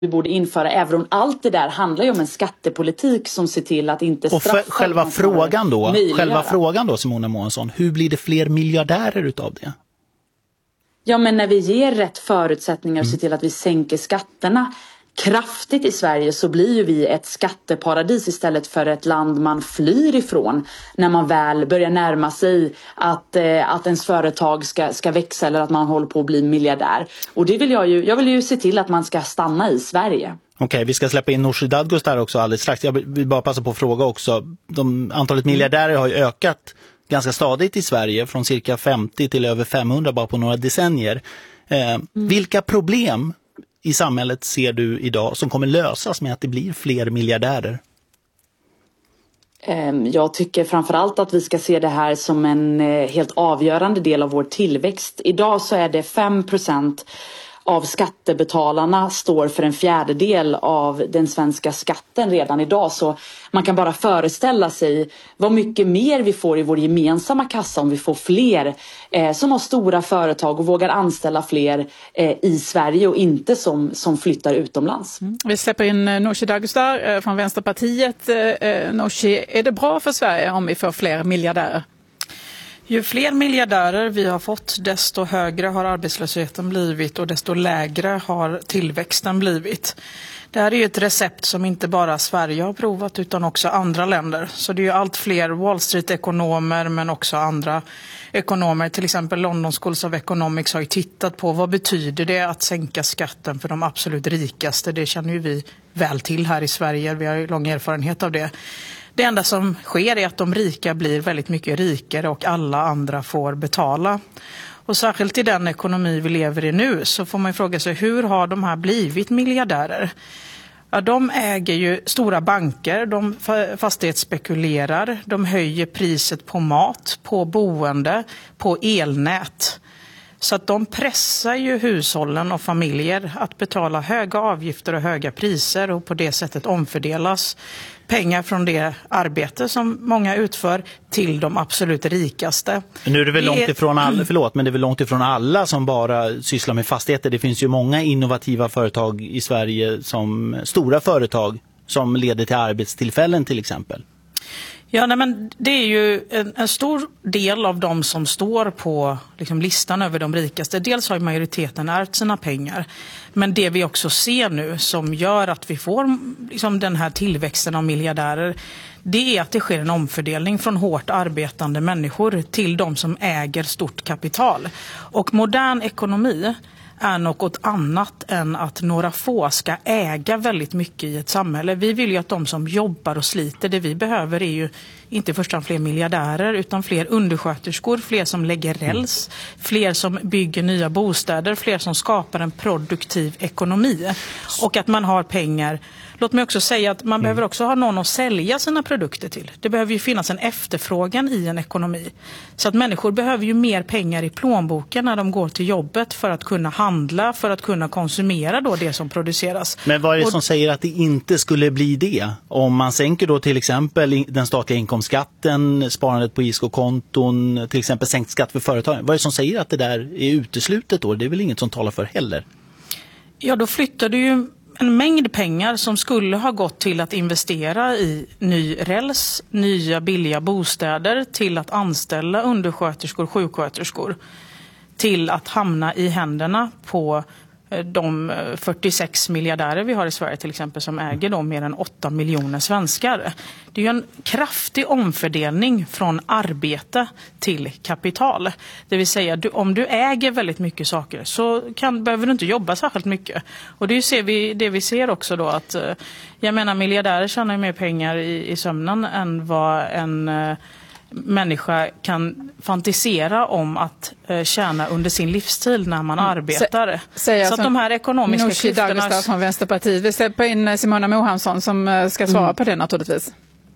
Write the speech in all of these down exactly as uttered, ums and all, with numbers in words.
vi borde införa euron. Allt det där handlar ju om en skattepolitik som ser till att inte straffa. Och för, själva frågan då, själva frågan då Simona Moansson, hur blir det fler miljardärer utav det? Ja, men när vi ger rätt förutsättningar och ser till att vi sänker skatterna kraftigt i Sverige, så blir ju vi ett skatteparadis istället för ett land man flyr ifrån när man väl börjar närma sig att, eh, att ens företag ska, ska växa eller att man håller på att bli miljardär. Och det vill jag ju, jag vill ju se till att man ska stanna i Sverige. Okej, okay, vi ska släppa in Nooshi Dadgostar också alldeles strax. Jag vill bara passa på att fråga också. De, antalet miljardärer har ju ökat ganska stadigt i Sverige, från cirka femtio till över femhundra bara på några decennier. Eh, mm. Vilka problem i samhället ser du idag som kommer lösas med att det blir fler miljardärer? Jag tycker framförallt att vi ska se det här som en helt avgörande del av vår tillväxt. Idag så är det fem procent av skattebetalarna står för en fjärdedel av den svenska skatten redan idag. Så man kan bara föreställa sig vad mycket mer vi får i vår gemensamma kassa om vi får fler eh, som har stora företag och vågar anställa fler eh, i Sverige och inte som, som flyttar utomlands. Mm. Vi släpper in Nooshi Dadgostar eh, från Vänsterpartiet. Eh, Nooshi, är det bra för Sverige om vi får fler miljardärer? Ju fler miljardärer vi har fått, desto högre har arbetslösheten blivit och desto lägre har tillväxten blivit. Det här är ju ett recept som inte bara Sverige har provat utan också andra länder. Så det är ju allt fler Wall Street-ekonomer men också andra ekonomer. Till exempel London Schools of Economics har ju tittat på vad betyder det att sänka skatten för de absolut rikaste. Det känner ju vi väl till här i Sverige. Vi har ju lång erfarenhet av det. Det enda som sker är att de rika blir väldigt mycket rikare och alla andra får betala. Och särskilt i den ekonomi vi lever i nu så får man fråga sig, hur har de här blivit miljardärer? Ja, de äger ju stora banker, de fastighetsspekulerar, de höjer priset på mat, på boende, på elnät. Så att de pressar ju hushållen och familjer att betala höga avgifter och höga priser och på det sättet omfördelas pengar från det arbete som många utför till de absolut rikaste. Nu är det väl långt ifrån alla, förlåt, men det är väl långt ifrån alla som bara sysslar med fastigheter. Det finns ju många innovativa företag i Sverige, som stora företag som leder till arbetstillfällen till exempel. Ja, nej, men det är ju en, en stor del av de som står på liksom, listan över de rikaste. Dels har ju majoriteten ärvt sina pengar. Men det vi också ser nu som gör att vi får liksom, den här tillväxten av miljardärer, det är att det sker en omfördelning från hårt arbetande människor till de som äger stort kapital. Och modern ekonomi är något annat än att några få ska äga väldigt mycket i ett samhälle. Vi vill ju att de som jobbar och sliter, det vi behöver är ju inte först fler miljardärer utan fler undersköterskor, fler som lägger räls, fler som bygger nya bostäder, fler som skapar en produktiv ekonomi och att man har pengar. Låt mig också säga att man mm. behöver också ha någon att sälja sina produkter till. Det behöver ju finnas en efterfrågan i en ekonomi. Så att människor behöver ju mer pengar i plånboken när de går till jobbet för att kunna handla, för att kunna konsumera då det som produceras. Men vad är det Och, som säger att det inte skulle bli det? Om man sänker då till exempel den statliga inkomstskatten, sparandet på I S K-konton, till exempel sänkt skatt för företagen. Vad är det som säger att det där är uteslutet då? Det är väl inget som talar för heller? Ja, då flyttar du ju en mängd pengar som skulle ha gått till att investera i ny räls, nya billiga bostäder, till att anställa undersköterskor, sjuksköterskor, till att hamna i händerna på de fyrtiosex miljardärer vi har i Sverige till exempel, som äger då mer än åtta miljoner svenskar. Det är ju en kraftig omfördelning från arbete till kapital. Det vill säga, du, om du äger väldigt mycket saker så kan, behöver du inte jobba särskilt mycket. Och det ser vi, det vi ser också då att, jag menar, miljardärer tjänar ju mer pengar i, i sömnen än vad en människa kan fantisera om att eh, tjäna under sin livstid när man mm. arbetar. Säger så att de här ekonomiska Nooshi klyftorna... Dadgostar från Vänsterpartiet. Vi släpper in Simona Moansson som ska svara mm. på det naturligtvis.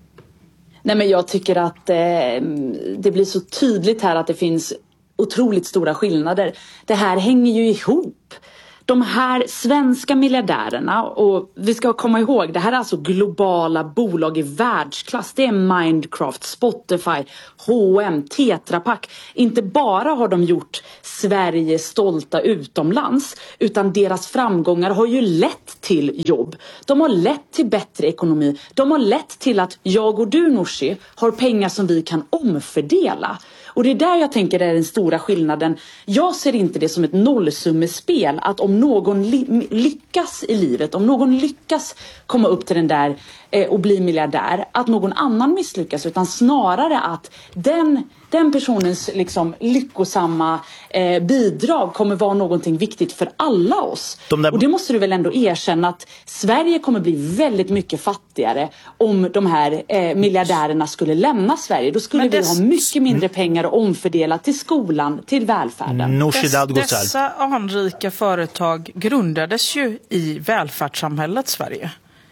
Nej, men jag tycker att eh, det blir så tydligt här att det finns otroligt stora skillnader. Det här hänger ju ihop. De här svenska miljardärerna, och vi ska komma ihåg, det här är alltså globala bolag i världsklass. Det är Minecraft, Spotify, H och M, Tetra Pak. Inte bara har de gjort Sverige stolta utomlands, utan deras framgångar har ju lett till jobb. De har lett till bättre ekonomi. De har lett till att jag och du, Nooshi, har pengar som vi kan omfördela. Och det är där jag tänker är den stora skillnaden. Jag ser inte det som ett nollsummespel, att om någon li- lyckas i livet, om någon lyckas komma upp till den där eh, och bli miljardär, att någon annan misslyckas, utan snarare att den, den personens liksom, lyckosamma eh, bidrag kommer vara någonting viktigt för alla oss. De där... Och det måste du väl ändå erkänna, att Sverige kommer bli väldigt mycket fattigare om de här eh, miljardärerna skulle lämna Sverige. Då skulle vi dess... ha mycket mindre pengar att omfördela till skolan, till välfärden. Dess, dessa anrika företag grundades ju i välfärdssamhället Sverige.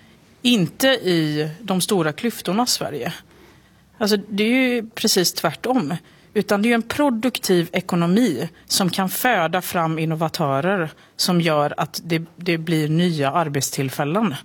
Inte i de stora klyftorna Sverige. Alltså det är ju precis tvärtom. Utan det är ju en produktiv ekonomi som kan föda fram innovatörer som gör att det, det blir nya arbetstillfällen.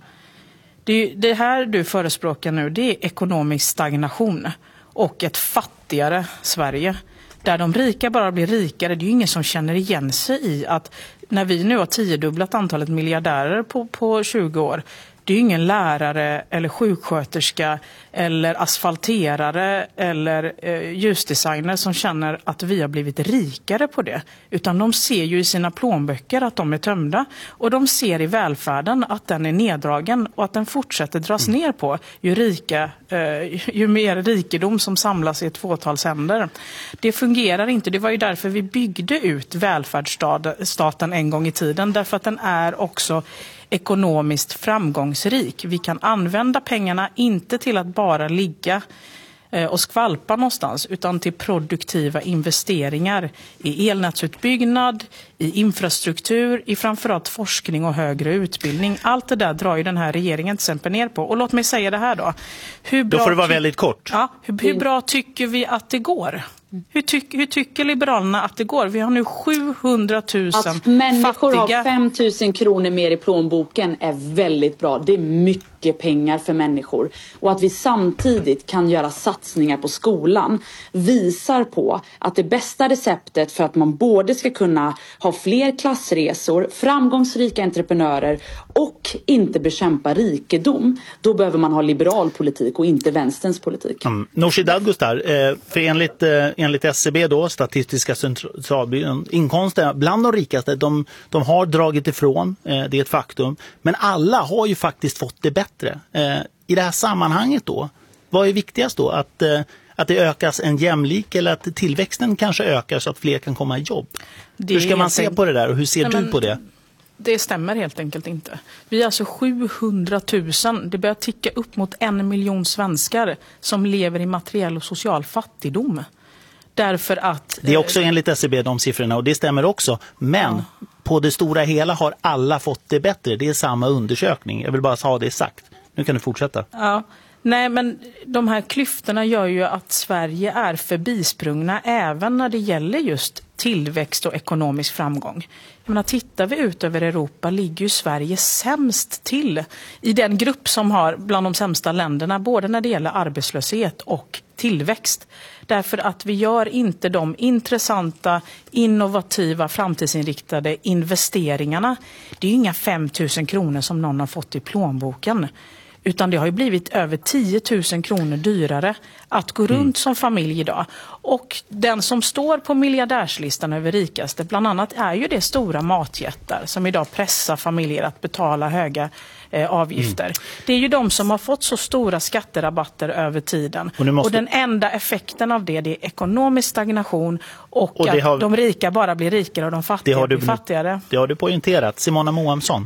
Det, det här du förespråkar nu, det är ekonomisk stagnation och ett fattigare Sverige. Där de rika bara blir rikare. Det är ju ingen som känner igen sig i att när vi nu har tiodubblat antalet miljardärer på, på tjugo år, det är ju ingen lärare eller sjuksköterska eller asfalterare eller eh, ljusdesigner som känner att vi har blivit rikare på det. Utan de ser ju i sina plånböcker att de är tömda. Och de ser i välfärden att den är neddragen och att den fortsätter dras mm. ner på ju, rika, eh, ju mer rikedom som samlas i ett fåtals händer. Det fungerar inte. Det var ju därför vi byggde ut välfärdsstaten en gång i tiden. Därför att den är också ekonomiskt framgångsrik. Vi kan använda pengarna inte till att bara ligga och skvalpa någonstans, utan till produktiva investeringar i elnätsutbyggnad, i infrastruktur, i framförallt forskning och högre utbildning. Allt det där drar ju den här regeringen till exempel ner på. Och låt mig säga det här då. Hur bra då får det vara väldigt kort. Ja, hur, hur bra tycker vi att det går? Hur, tyck, hur tycker Liberalerna att det går? Vi har nu sjuhundratusen att människor fattiga... har fem tusen kronor mer i plånboken är väldigt bra. Det är mycket pengar för människor. Och att vi samtidigt kan göra satsningar på skolan visar på att det bästa receptet för att man både ska kunna ha fler klassresor, framgångsrika entreprenörer och inte bekämpa rikedom, då behöver man ha liberal politik och inte vänsterns politik. Mm. Nooshi Dadgostar, för enligt, enligt S C B då, Statistiska centralbyrån, inkomsterna bland de rikaste, de, de har dragit ifrån, det är ett faktum, men alla har ju faktiskt fått det bättre. I det här sammanhanget då, vad är viktigast då? Att, att det ökas en jämlik, eller att tillväxten kanske ökar så att fler kan komma i jobb? Det hur ska man se på det där och hur ser Nej, du på det? Det stämmer helt enkelt inte. Vi är alltså sjuhundratusen. Det börjar ticka upp mot en miljon svenskar som lever i materiell och social fattigdom. Därför att... Det är också enligt S C B de siffrorna, och det stämmer också. Men ja. På det stora hela har alla fått det bättre. Det är samma undersökning. Jag vill bara ha det sagt. Nu kan du fortsätta. Ja. Nej, men de här klyftorna gör ju att Sverige är förbisprungna även när det gäller just tillväxt och ekonomisk framgång. Jag menar, tittar vi ut över Europa ligger ju Sverige sämst till i den grupp som har bland de sämsta länderna, både när det gäller arbetslöshet och tillväxt. Därför att vi gör inte de intressanta, innovativa, framtidsinriktade investeringarna. Det är ju inga fem tusen kronor som någon har fått i plånboken. Utan det har ju blivit över tio tusen kronor dyrare att gå runt mm. som familj idag. Och den som står på miljardärslistan över rikaste bland annat är ju det stora matjättar som idag pressar familjer att betala höga eh, avgifter. Mm. Det är ju de som har fått så stora skatterabatter över tiden. Och, måste... och den enda effekten av det, det är ekonomisk stagnation och, och att har... de rika bara blir rikare och de fattiga blir fattigare. Det har du poängterat. Simona Moamsson.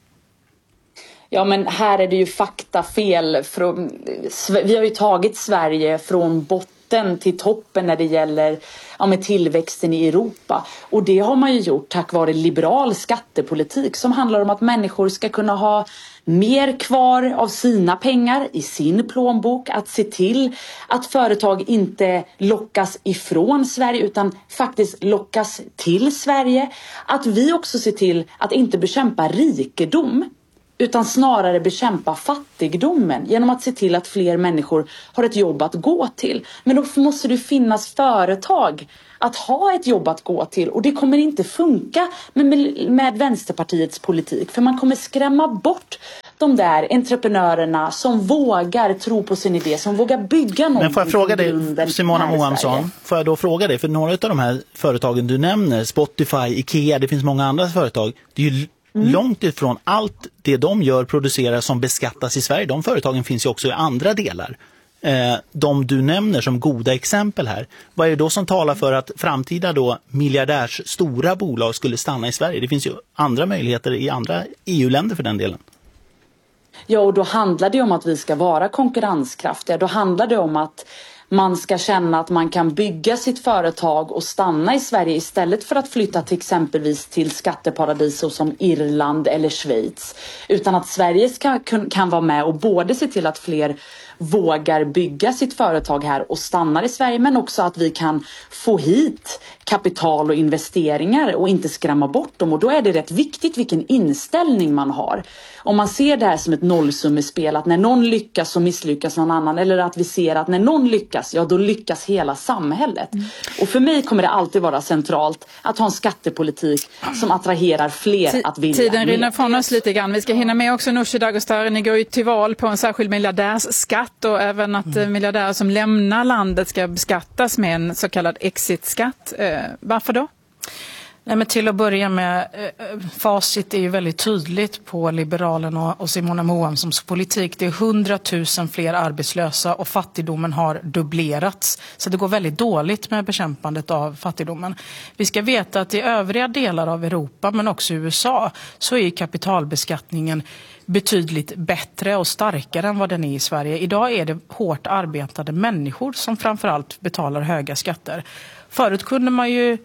Ja, men här är det ju faktafel. Från, vi har ju tagit Sverige från botten botten till toppen när det gäller ja, med tillväxten i Europa. Och det har man ju gjort tack vare liberal skattepolitik som handlar om att människor ska kunna ha mer kvar av sina pengar i sin plånbok, att se till att företag inte lockas ifrån Sverige utan faktiskt lockas till Sverige. Att vi också ser till att inte bekämpa rikedom utan snarare bekämpa fattigdomen genom att se till att fler människor har ett jobb att gå till. Men då måste det finnas företag att ha ett jobb att gå till, och det kommer inte funka med, med Vänsterpartiets politik, för man kommer skrämma bort de där entreprenörerna som vågar tro på sin idé, som vågar bygga någonting. Men får jag fråga dig, Simona Moamsson, får jag då fråga dig, för några av de här företagen du nämner, Spotify, Ikea, det finns många andra företag, det är ju Mm. långt ifrån allt det de gör, producerar, som beskattas i Sverige. De företagen finns ju också i andra delar. Eh, de du nämner som goda exempel här. Vad är det då som talar för att framtida då miljardärs stora bolag skulle stanna i Sverige? Det finns ju andra möjligheter i andra E U-länder för den delen. Ja, och då handlar det om att vi ska vara konkurrenskraftiga. Då handlar det om att man ska känna att man kan bygga sitt företag och stanna i Sverige istället för att flytta till exempelvis till skatteparadis som Irland eller Schweiz. Utan att Sverige ska, kan vara med och både se till att fler vågar bygga sitt företag här och stannar i Sverige, men också att vi kan få hit kapital och investeringar och inte skrämma bort dem. Och då är det rätt viktigt vilken inställning man har. Om man ser det här som ett nollsummespel, att när någon lyckas så misslyckas någon annan, eller att vi ser att när någon lyckas, ja då lyckas hela samhället. Mm. Och för mig kommer det alltid vara centralt att ha en skattepolitik som attraherar fler T- att vilja. Tiden rinner från oss lite grann. Vi ska hinna med också Nooshi Dadgostar. Ni går ju till val på en särskild miljardärsskatt och även att mm. miljardärer som lämnar landet ska beskattas med en så kallad exitskatt. Eh, varför då? Nej, men till att börja med, eh, facit är ju väldigt tydligt på Liberalerna och Simona Moamssons politik. Det är hundratusen fler arbetslösa och fattigdomen har dubblerats. Så det går väldigt dåligt med bekämpandet av fattigdomen. Vi ska veta att i övriga delar av Europa, men också i U S A, så är kapitalbeskattningen betydligt bättre och starkare än vad den är i Sverige. Idag är det hårt arbetande människor som framförallt betalar höga skatter. Förut kunde man ju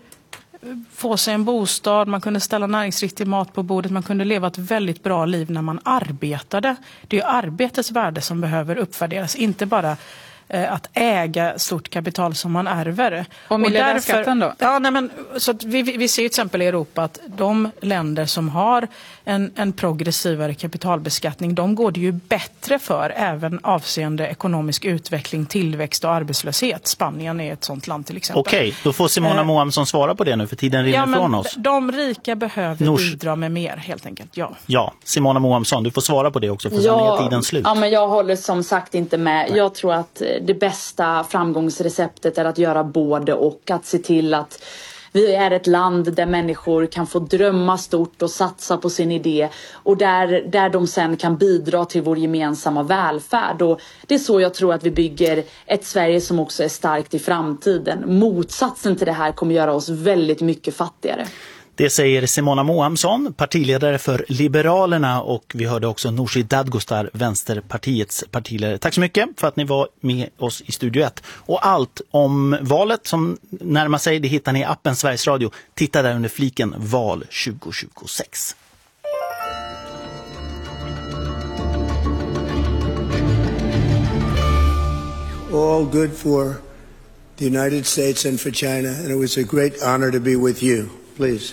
få sig en bostad, man kunde ställa näringsriktig mat på bordet, man kunde leva ett väldigt bra liv när man arbetade. Det är arbetets värde som behöver uppvärderas, inte bara eh, att äga stort kapital som man ärver. Och miljardärskatten då? Ja, nej, men, så att vi, vi ser ju till exempel i Europa att de länder som har en, en progressivare kapitalbeskattning, de går det ju bättre för även avseende ekonomisk utveckling, tillväxt och arbetslöshet. Spanien är ett sånt land till exempel. Okej, då får Simona Moamsson svara på det nu för tiden rinner ja, men från oss. De rika behöver Nors. bidra med mer helt enkelt, ja. Ja, Simona Moamsson, du får svara på det också för sen är tiden slut. Ja, men jag håller som sagt inte med. Jag tror att det bästa framgångsreceptet är att göra både och, att se till att vi är ett land där människor kan få drömma stort och satsa på sin idé och där, där de sen kan bidra till vår gemensamma välfärd. Och det är så jag tror att vi bygger ett Sverige som också är starkt i framtiden. Motsatsen till det här kommer göra oss väldigt mycket fattigare. Det säger Simona Moamsson, partiledare för Liberalerna, och vi hörde också Nooshi Dadgostar, Vänsterpartiets partiledare. Tack så mycket för att ni var med oss i Studio ett. Och allt om valet som närmar sig, det hittar ni i appen Sveriges Radio. Titta där under fliken Val tjugo tjugosex. All good for the United States and for China, and it was a great honor to be with you. Please.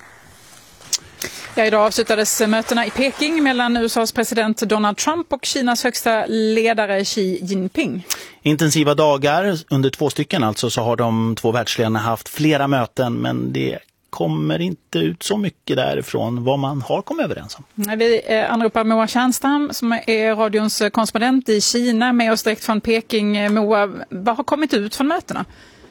Ja, idag avslutades mötena i Peking mellan U S A:s president Donald Trump och Kinas högsta ledare Xi Jinping. Intensiva dagar, under två stycken alltså, så har de två världsledarna haft flera möten, men det kommer inte ut så mycket därifrån vad man har kommit överens om. Vi anropar Moa Tjärnstam som är radions korrespondent i Kina med oss direkt från Peking. Moa, vad har kommit ut från mötena?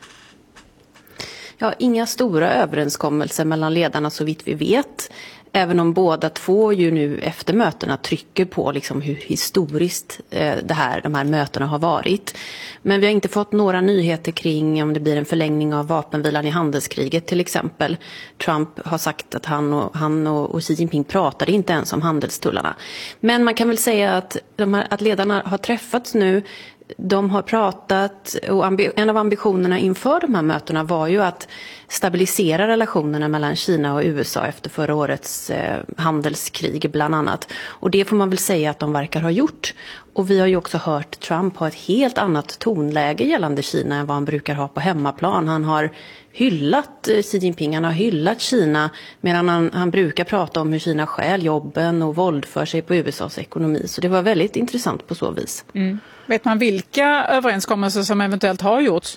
Ja, inga stora överenskommelser mellan ledarna så vitt vi vet. Även om båda två ju nu efter mötena trycker på liksom hur historiskt eh, det här, de här mötena har varit. Men vi har inte fått några nyheter kring om det blir en förlängning av vapenvilan i handelskriget till exempel. Trump har sagt att han och, han och, och Xi Jinping pratade inte ens om handelstullarna. Men man kan väl säga att, de här, att ledarna har träffats nu de har pratat, och en av ambitionerna inför de här mötena var ju att stabilisera relationerna mellan Kina och U S A efter förra årets eh, handelskrig bland annat. Och det får man väl säga att de verkar ha gjort. Och vi har ju också hört Trump ha ett helt annat tonläge gällande Kina än vad han brukar ha på hemmaplan. Han har hyllat Xi Jinping, han har hyllat Kina, medan han, han brukar prata om hur Kina stjäl jobben och våldför sig på U S A:s ekonomi. Så det var väldigt intressant på så vis. Mm. Vet man vilka överenskommelser som eventuellt har gjorts?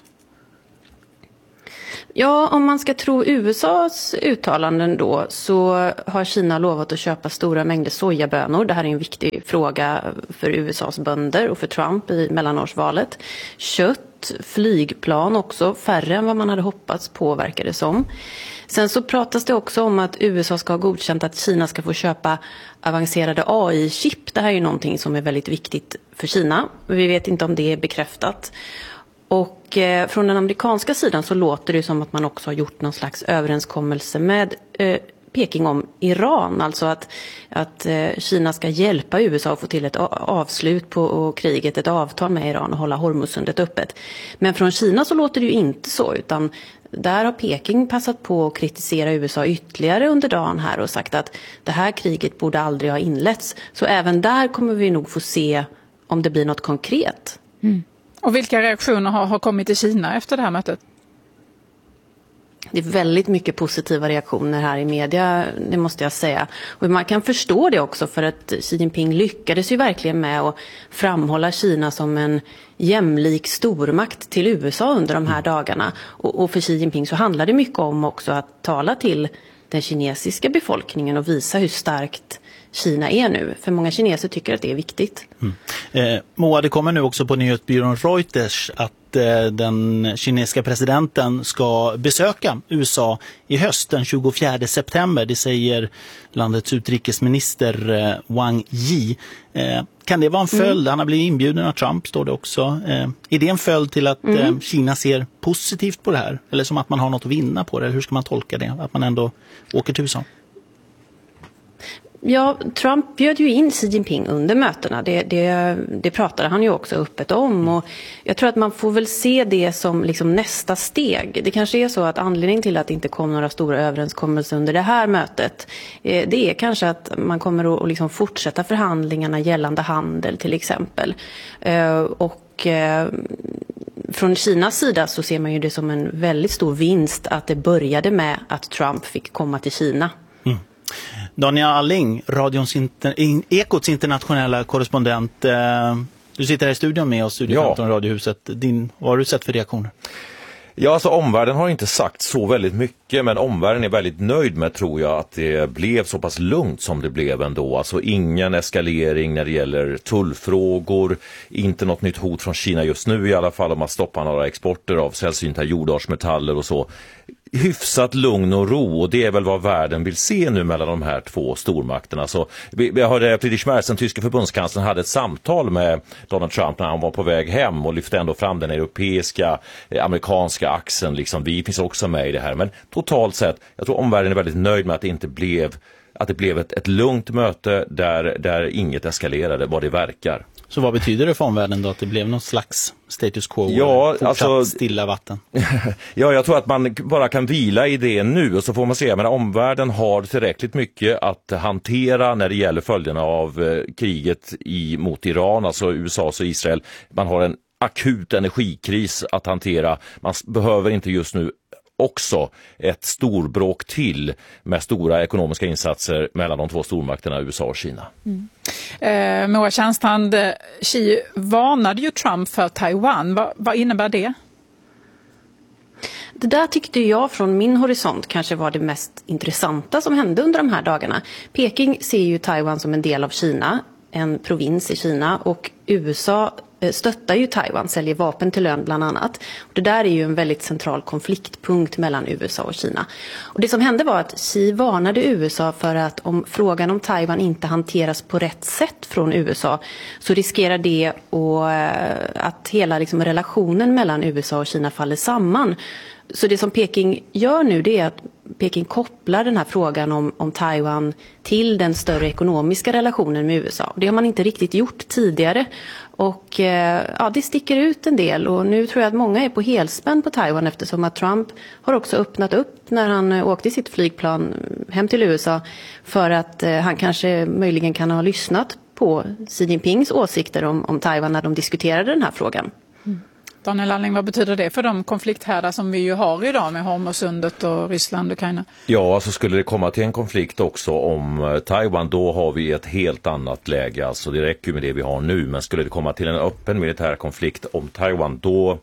Ja, om man ska tro U S A:s uttalanden då, så har Kina lovat att köpa stora mängder sojabönor. Det här är en viktig fråga för U S A:s bönder och för Trump i mellanårsvalet. Kött, flygplan också, färre än vad man hade hoppats på verkar det som. Sen så pratas det också om att U S A ska ha godkänt att Kina ska få köpa avancerade A I-chip. Det här är ju någonting som är väldigt viktigt för Kina. Vi vet inte om det är bekräftat. Och eh, från den amerikanska sidan så låter det som att man också har gjort någon slags överenskommelse med eh, Peking om Iran. Alltså att, att eh, Kina ska hjälpa U S A att få till ett avslut på och kriget, ett avtal med Iran och hålla Hormuzsundet öppet. Men från Kina så låter det ju inte så, utan där har Peking passat på att kritisera U S A ytterligare under dagen här och sagt att det här kriget borde aldrig ha inletts. Så även där kommer vi nog få se om det blir något konkret. Mm. Och vilka reaktioner har, har kommit i Kina efter det här mötet? Det är väldigt mycket positiva reaktioner här i media, det måste jag säga. Och man kan förstå det också, för att Xi Jinping lyckades ju verkligen med att framhålla Kina som en jämlik stormakt till U S A under de här dagarna. Och, och för Xi Jinping så handlar det mycket om också att tala till den kinesiska befolkningen och visa hur starkt Kina är nu. För många kineser tycker att det är viktigt. Mm. Eh, Moa, det kommer nu också på nyhetsbyrån Reuters att eh, den kinesiska presidenten ska besöka U S A i höst den tjugofjärde september. Det säger landets utrikesminister eh, Wang Yi. Eh, kan det vara en följd? Mm. Han har blivit inbjuden av Trump, står det också. Eh, är det en följd till att mm. eh, Kina ser positivt på det här? Eller som att man har något att vinna på det? Hur ska man tolka det? Att man ändå åker till U S A? Ja, Trump bjöd ju in Xi Jinping under mötena. Det, det, det pratade han ju också öppet om. Och jag tror att man får väl se det som liksom nästa steg. Det kanske är så att anledningen till att det inte kom några stora överenskommelser under det här mötet, eh, det är kanske att man kommer att liksom fortsätta förhandlingarna gällande handel till exempel. Eh, och... Eh, Från Kinas sida så ser man ju det som en väldigt stor vinst att det började med att Trump fick komma till Kina. Mm. Daniel Alling, radions inter, Ekots internationella korrespondent. Du sitter här i studion med oss, Studio femton, ja. Radiohuset. Din, vad har du sett för reaktioner? Ja, alltså omvärlden har inte sagt så väldigt mycket, men omvärlden är väldigt nöjd med, tror jag, att det blev så pass lugnt som det blev ändå. Alltså ingen eskalering när det gäller tullfrågor, inte något nytt hot från Kina just nu i alla fall om att stoppa några exporter av sällsynta jordartsmetaller och så. Hyfsat lugn och ro, och det är väl vad världen vill se nu mellan de här två stormakterna. Så jag hörde Friedrich Merz, den tyska förbundskanslern, hade ett samtal med Donald Trump när han var på väg hem och lyfte ändå fram den europeiska, amerikanska axeln. Liksom, vi finns också med i det här. Men totalt sett, jag tror omvärlden är väldigt nöjd med att det inte blev, att det blev ett, ett lugnt möte där, där inget eskalerade, vad det verkar. Så vad betyder det för omvärlden då, att det blev någon slags status quo, ja, fortsatt alltså, stilla vatten? Ja, jag tror att man bara kan vila i det nu, och så får man se, men omvärlden har tillräckligt mycket att hantera när det gäller följderna av eh, kriget i, mot Iran, alltså U S A och Israel. Man har en akut energikris att hantera. Man behöver inte just nu också ett storbråk till med stora ekonomiska insatser mellan de två stormakterna U S A och Kina. Mm. Eh, Moa Tjärnstrand, Xi varnade ju Trump för Taiwan. Va, vad innebär det? Det där tyckte jag från min horisont kanske var det mest intressanta som hände under de här dagarna. Peking ser ju Taiwan som en del av Kina, en provins i Kina, och U S A stöttar ju Taiwan, säljer vapen till lön bland annat. Och det där är ju en väldigt central konfliktpunkt mellan U S A och Kina. Och det som hände var att Xi varnade U S A för att om frågan om Taiwan inte hanteras på rätt sätt från U S A, så riskerar det och, att hela liksom relationen mellan U S A och Kina faller samman. Så det som Peking gör nu, det är att Peking kopplar den här frågan om, om Taiwan till den större ekonomiska relationen med U S A. Det har man inte riktigt gjort tidigare. Och eh, ja, det sticker ut en del, och nu tror jag att många är på helspänn på Taiwan, eftersom att Trump har också öppnat upp när han eh, åkte i sitt flygplan hem till U S A för att eh, han kanske möjligen kan ha lyssnat på Xi Jinpings åsikter om, om Taiwan när de diskuterade den här frågan. Mm. Daniel Alling, vad betyder det för de konflikthärdar som vi ju har idag med Hormuzsundet och Ryssland och Ukraina? Ja, alltså skulle det komma till en konflikt också om Taiwan, då har vi ett helt annat läge. Alltså det räcker med det vi har nu, men skulle det komma till en öppen militär konflikt om Taiwan, då,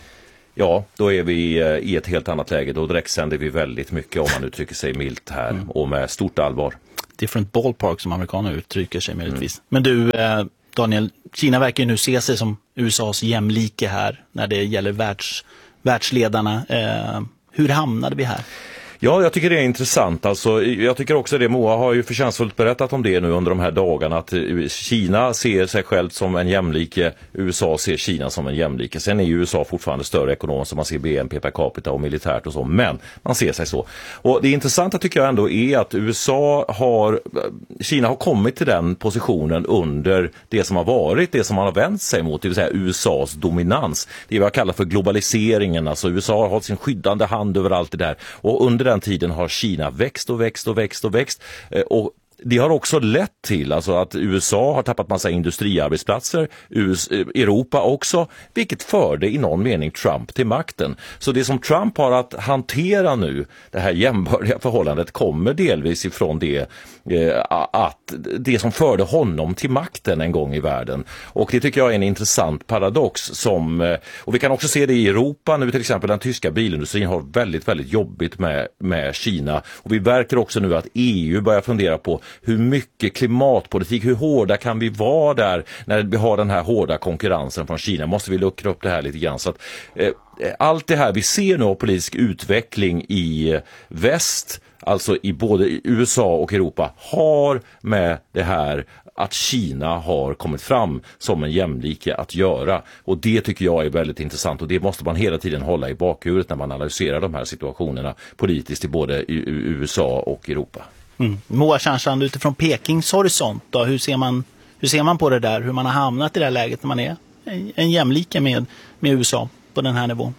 ja, då är vi i ett helt annat läge. Då direktsänder vi väldigt mycket, om man uttrycker sig milt här, mm. och med stort allvar. Different ballpark som amerikaner uttrycker sig möjligtvis. Mm. Men du, eh, Daniel, Kina verkar ju nu se sig som U S A:s jämlike här när det gäller världs, världsledarna. Eh, hur hamnade vi här? Ja, jag tycker det är intressant. Alltså, jag tycker också det, Moa har ju förtjänstfullt berättat om det nu under de här dagarna, att Kina ser sig själv som en jämlike, U S A ser Kina som en jämlike. Sen är ju U S A fortfarande större ekonom, som man ser B N P per capita och militärt och så, men man ser sig så. Och det intressanta tycker jag ändå är att U S A har, Kina har kommit till den positionen under det som har varit, det som man har vänt sig mot, det vill säga U S A:s dominans. Det är vad jag kallar för globaliseringen, alltså U S A har hållit sin skyddande hand över allt det där, och under den tiden har Kina växt och växt och växt och växt, och det har också lett till alltså att U S A har tappat massa industriarbetsplatser, U S A, Europa också, vilket förde i någon mening Trump till makten. Så det som Trump har att hantera nu, det här jämbördiga förhållandet, kommer delvis ifrån det eh, att det som förde honom till makten en gång i världen. Och det tycker jag är en intressant paradox som, och vi kan också se det i Europa nu, till exempel den tyska bilindustrin har väldigt, väldigt jobbigt med, med Kina, och vi verkar också nu att E U börjar fundera på hur mycket klimatpolitik, hur hårda kan vi vara där när vi har den här hårda konkurrensen från Kina? Måste vi luckra upp det här lite grann? Så att, eh, allt det här vi ser nu av politisk utveckling i väst, alltså i både U S A och Europa, har med det här att Kina har kommit fram som en jämlike att göra. Och det tycker jag är väldigt intressant, och det måste man hela tiden hålla i bakhuvudet när man analyserar de här situationerna politiskt i både U S A och Europa. Mm. Moa Tjärnstrand, utifrån Pekings horisont då, hur ser man hur ser man på det där, hur man har hamnat i det här läget när man är en, en jämlike med, med U S A på den här nivån?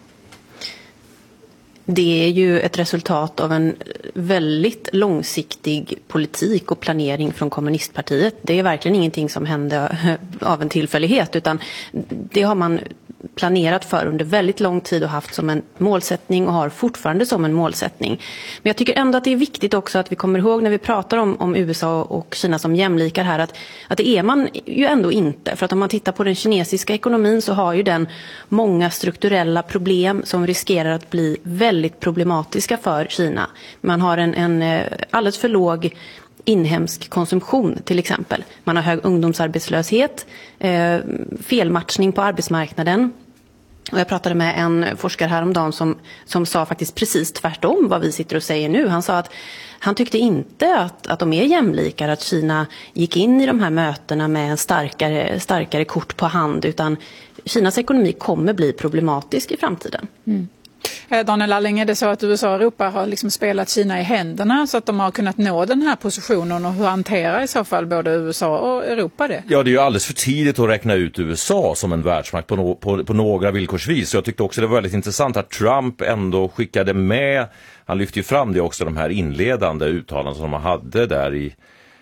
Det är ju ett resultat av en väldigt långsiktig politik och planering från kommunistpartiet. Det är verkligen ingenting som hände av en tillfällighet, utan det har man planerat för under väldigt lång tid och haft som en målsättning och har fortfarande som en målsättning. Men jag tycker ändå att det är viktigt också att vi kommer ihåg när vi pratar om, om U S A och Kina som jämlikar här, att, att det är man ju ändå inte. För att om man tittar på den kinesiska ekonomin så har ju den många strukturella problem som riskerar att bli väldigt problematiska för Kina. Man har en, en alldeles för låg inhemsk konsumtion till exempel. Man har hög ungdomsarbetslöshet, eh, felmatchning på arbetsmarknaden. Och jag pratade med en forskare häromdagen som, som sa faktiskt precis tvärtom vad vi sitter och säger nu. Han sa att han tyckte inte att, att de är jämlikar, att Kina gick in i de här mötena med en starkare, starkare kort på hand, utan Kinas ekonomi kommer bli problematisk i framtiden. Mm. Daniel Alling, är det så att U S A och Europa har liksom spelat Kina i händerna så att de har kunnat nå den här positionen, och hur hanterar i så fall både U S A och Europa det? Ja, det är ju alldeles för tidigt att räkna ut U S A som en världsmakt på, no- på, på några villkorsvis. Så jag tyckte också det var väldigt intressant att Trump ändå skickade med, han lyfte ju fram det också, de här inledande uttalanden som han hade där i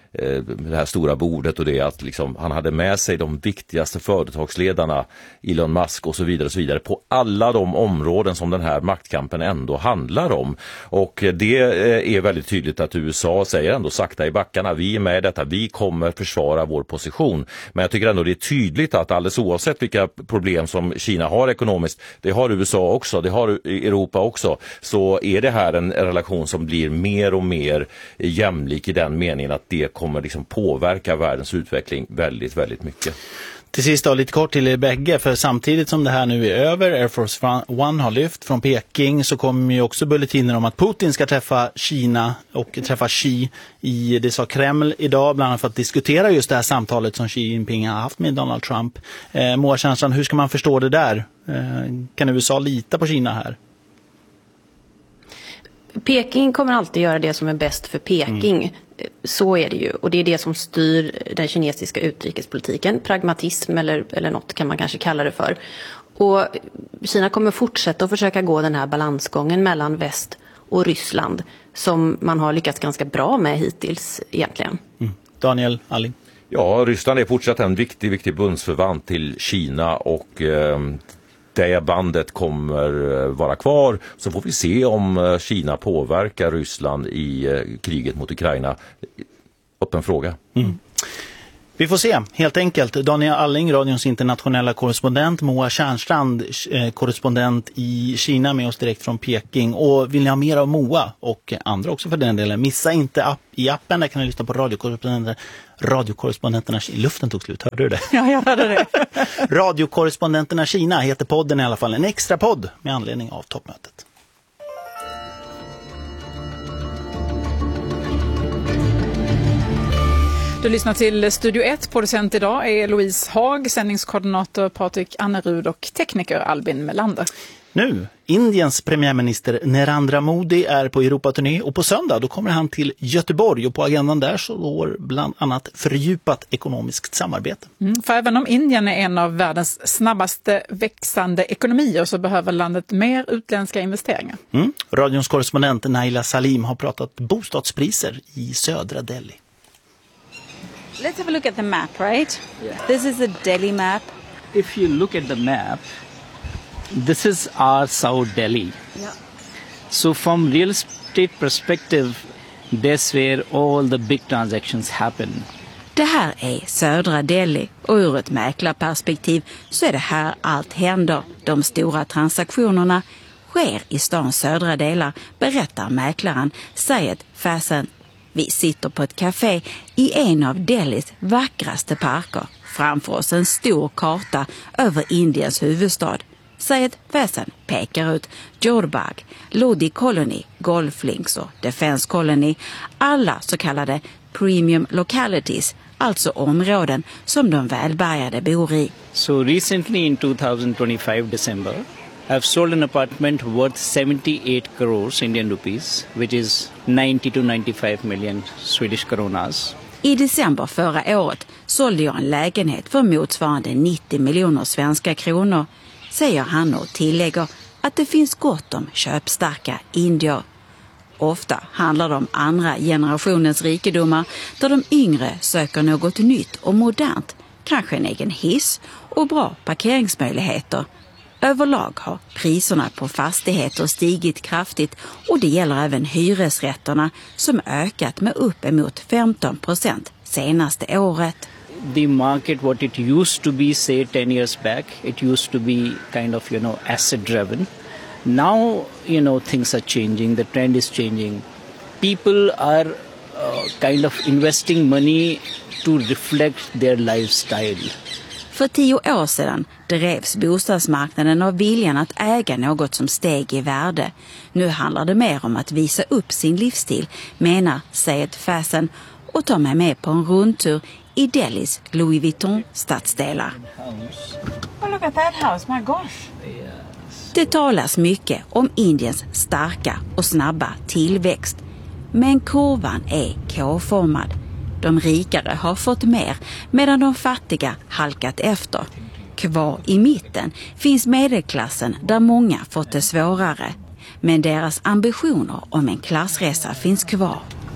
det här stora bordet, och det att liksom, han hade med sig de viktigaste företagsledarna, Elon Musk och så vidare och så vidare, på alla de områden som den här maktkampen ändå handlar om. Och det är väldigt tydligt att U S A säger ändå sakta i backarna, vi är med i detta, vi kommer försvara vår position. Men jag tycker ändå det är tydligt att alldeles oavsett vilka problem som Kina har ekonomiskt, det har U S A också, det har Europa också, så är det här en relation som blir mer och mer jämlik i den meningen att det kommer liksom påverka världens utveckling väldigt, väldigt mycket. Till sist då, lite kort till er bägge, för samtidigt som det här nu är över, Air Force One har lyft från Peking, så kommer ju också bulletiner om att Putin ska träffa Kina och träffa Xi i, det sa Kreml idag, bland annat för att diskutera just det här samtalet som Xi Jinping har haft med Donald Trump. Eh, Moa Tjärnstrand, hur ska man förstå det där? Eh, kan U S A lita på Kina här? Peking kommer alltid göra det som är bäst för Peking. Mm. Så är det ju. Och det är det som styr den kinesiska utrikespolitiken. Pragmatism eller, eller något kan man kanske kalla det för. Och Kina kommer fortsätta att försöka gå den här balansgången mellan väst och Ryssland som man har lyckats ganska bra med hittills egentligen. Mm. Daniel Alling. Ja, Ryssland är fortsatt en viktig, viktig bundsförvant till Kina och eh, det bandet kommer vara kvar. Så får vi se om Kina påverkar Ryssland i eh, kriget mot Ukraina. Öppen fråga. Mm. Vi får se, helt enkelt. Daniel Alling, radions internationella korrespondent, Moa Tjärnstrand, eh, korrespondent i Kina med oss direkt från Peking. Och vill ni ha mer av Moa och andra också för den delen, missa inte app, i appen, där kan ni lyssna på radiokorrespondenter, radiokorrespondenterna i luften tog slut, hörde du det? Ja, jag hörde det. Radiokorrespondenterna Kina heter podden i alla fall, en extra podd med anledning av toppmötet. Du lyssnar till Studio ett. Producent idag är Louise Haag, sändningskoordinator Patrik Annerud och tekniker Albin Melander. Nu, Indiens premiärminister Narendra Modi är på Europaturné och på söndag då kommer han till Göteborg och på agendan där så går bland annat fördjupat ekonomiskt samarbete. Mm, för även om Indien är en av världens snabbaste växande ekonomier så behöver landet mer utländska investeringar. Mm. Radions korrespondent Naila Salim har pratat bostadspriser i södra Delhi. Let's have a look at the map, right? Yeah. This is the Delhi map. If you look at the map, this is our South Delhi. Yeah. So from real estate perspective, that's where all the big transactions happen. Det här är södra Delhi och ur ett mäklarperspektiv så är det här allt händer. De stora transaktionerna sker i stans södra delar, berättar mäklaren Syed Fasan. Vi sitter på ett café i en av Delhis vackraste parker. Framför oss en stor karta över Indiens huvudstad. Syed Fasan pekar ut Jorbag, Lodi Colony, Golf Links och Defense Colony. Alla så kallade premium localities, alltså områden som de välbärgade bor i. So recently in twenty twenty-five December, I've sold an apartment worth seventy-eight crores Indian rupees, which is ninety to ninety-five million Swedish kronas. I december förra året sålde jag en lägenhet för motsvarande nittio miljoner svenska kronor, säger han och tillägger att det finns gott om köpstarka indier. Ofta handlar det om andra generationens rikedomar där de yngre söker något nytt och modernt, kanske en egen hiss och bra parkeringsmöjligheter. Överlag har priserna på fastigheter stigit kraftigt och det gäller även hyresrätterna som ökat med uppemot femton procent senaste året. The market, what it used to be, say ten years back, it used to be kind of, you know, asset driven. Now, you know, things are changing, the trend is changing. People are uh, kind of investing money to reflect their lifestyle. För tio år sedan drevs bostadsmarknaden av viljan att äga något som steg i värde. Nu handlar det mer om att visa upp sin livsstil, menar Syed Fasan och tar mig med på en rundtur i Delhis Louis Vuitton-stadsdelar. Oh, look at that house, my gosh. Det talas mycket om Indiens starka och snabba tillväxt. Men kurvan är K-formad. De rikare har fått mer medan de fattiga halkat efter. Kvar i mitten finns medelklassen där många fått det svårare. Men deras ambitioner om en klassresa finns kvar.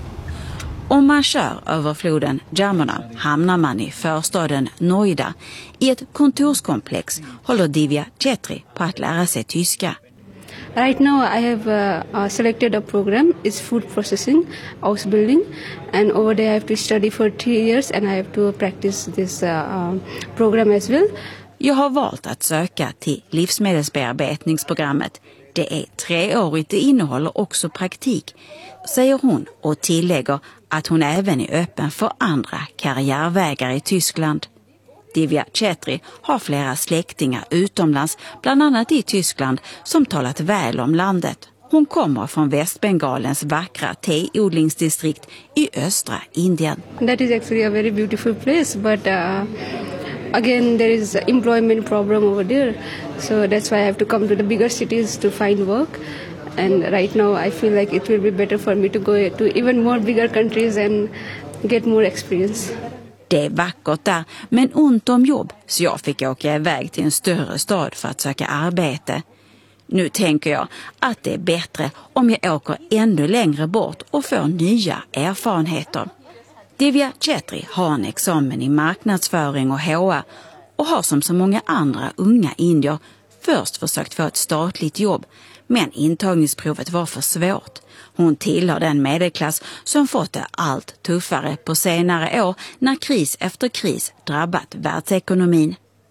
Om man kör över floden Jamuna hamnar man i förstaden Noida. I ett kontorskomplex håller Divya Chetri på att lära sig tyska. Right now I have uh, uh, selected a program, it's food processing, house building, and over there I have to study for three years and I have to practice this uh, uh, program as well. Jag har valt att söka till livsmedelsbearbetningsprogrammet. Det är treårigt, det innehåller också praktik, säger hon och tillägger att hon även är öppen för andra karriärvägar i Tyskland. Divya Chetri har flera släktingar utomlands, bland annat i Tyskland, som talat väl om landet. Hon kommer från Västbengalens vackra teodlingsdistrikt i östra Indien. That is actually a very beautiful place, but uh, again there is employment problem over there. So that's why I have to come to the bigger cities to find work. And right now I feel like it will be better for me to go to even more bigger countries and get more experience. Det är vackert där, men ont om jobb, så jag fick åka iväg till en större stad för att söka arbete. Nu tänker jag att det är bättre om jag åker ännu längre bort och får nya erfarenheter. Divya Chetri har en examen i marknadsföring och H R och har som så många andra unga indier först försökt få ett statligt jobb, men intagningsprovet var för svårt. Hon tillhör den medelklass som fått det allt tuffare på senare år när kris efter kris drabbat världsekonomin.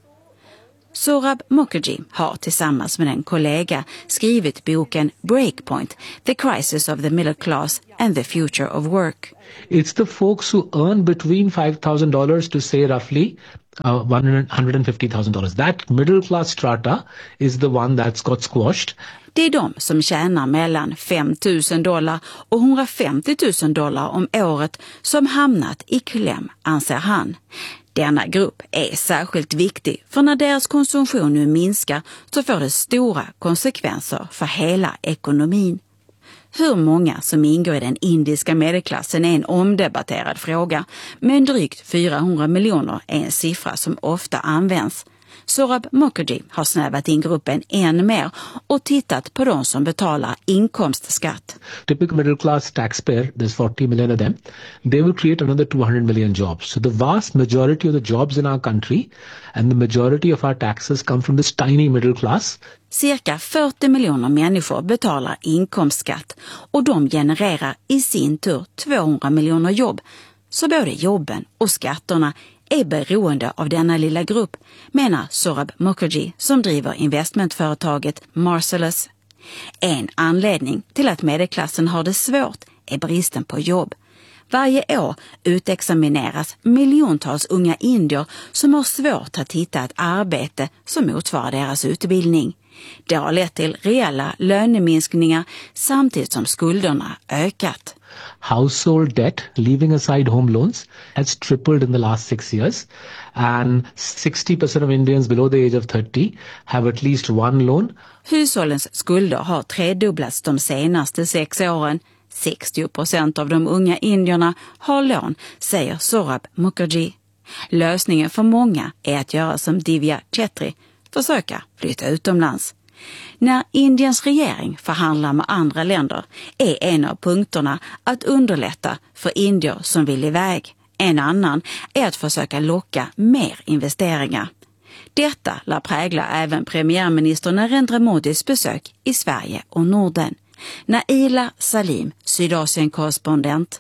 Sorab Mukherjee har tillsammans med en kollega skrivit boken Breakpoint, The Crisis of the Middle Class and the Future of Work. It's the folks who earn between five thousand dollars to say roughly uh, one hundred fifty thousand dollars. That middle class strata is the one that's got squashed. Det är de som tjänar mellan fem tusen dollar och hundrafemtio tusen dollar om året som hamnat i kläm, anser han. Denna grupp är särskilt viktig, för när deras konsumtion nu minskar så får det stora konsekvenser för hela ekonomin. Hur många som ingår i den indiska medelklassen är en omdebatterad fråga, men drygt fyrahundra miljoner är en siffra som ofta används. Sorab Mukherjee har snävat in gruppen än mer och tittat på de som betalar inkomstskatt. Typical middle class taxpayer, there's forty million of them, they will create another two hundred million jobs. So the vast majority of the jobs in our country and the majority of our taxes come from this tiny middle class. Cirka fyrtio miljoner människor betalar inkomstskatt och de genererar i sin tur tvåhundra miljoner jobb. Så både jobben och skatterna är beroende av denna lilla grupp, menar Sorab Mukherjee som driver investmentföretaget Marcellus. En anledning till att medelklassen har det svårt är bristen på jobb. Varje år utexamineras miljontals unga indier som har svårt att hitta ett arbete som motsvarar deras utbildning. Det har lett till reella löneminskningar samtidigt som skulderna ökat. Household debt, leaving aside home loans, has tripled in the last six years. And sixty percent of Indians below the age of thirty have at least one loan. Hushållens skulder har tredubblats de senaste sex åren. sextio procent av de unga indierna har lån, säger Sorab Mukherjee. Lösningen för många är att göra som Divya Chetri, försöka flytta utomlands. När Indiens regering förhandlar med andra länder är en av punkterna att underlätta för indier som vill iväg. En annan är att försöka locka mer investeringar. Detta lär prägla även premiärminister Narendra Modis besök i Sverige och Norden. Naila Salim, Sydasien-korrespondent.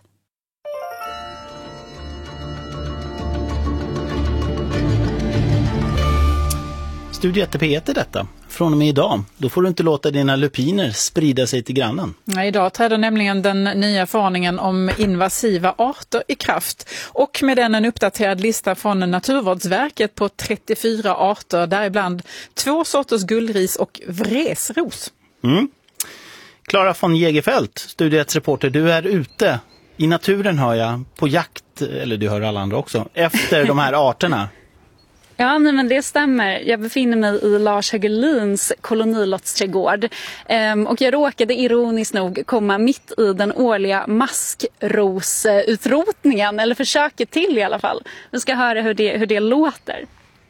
Studio ett P ett är detta. Från och med idag. Då får du inte låta dina lupiner sprida sig till grannen. Ja, idag träder nämligen den nya förordningen om invasiva arter i kraft. Och med den en uppdaterad lista från Naturvårdsverket på trettiofyra arter. Däribland två sorters gullris och vresros. Mm. Clara von Jägerfelt, Studio ett reporter. Du är ute i naturen, hör jag, på jakt, eller du hör alla andra också, efter de här arterna. Ja, nej, men det stämmer. Jag befinner mig i Lars Hägelins kolonilottsträdgård. Ehm, och jag råkade ironiskt nog komma mitt i den årliga maskrosutrotningen, eller försöket till i alla fall. Vi ska höra hur det, hur det låter.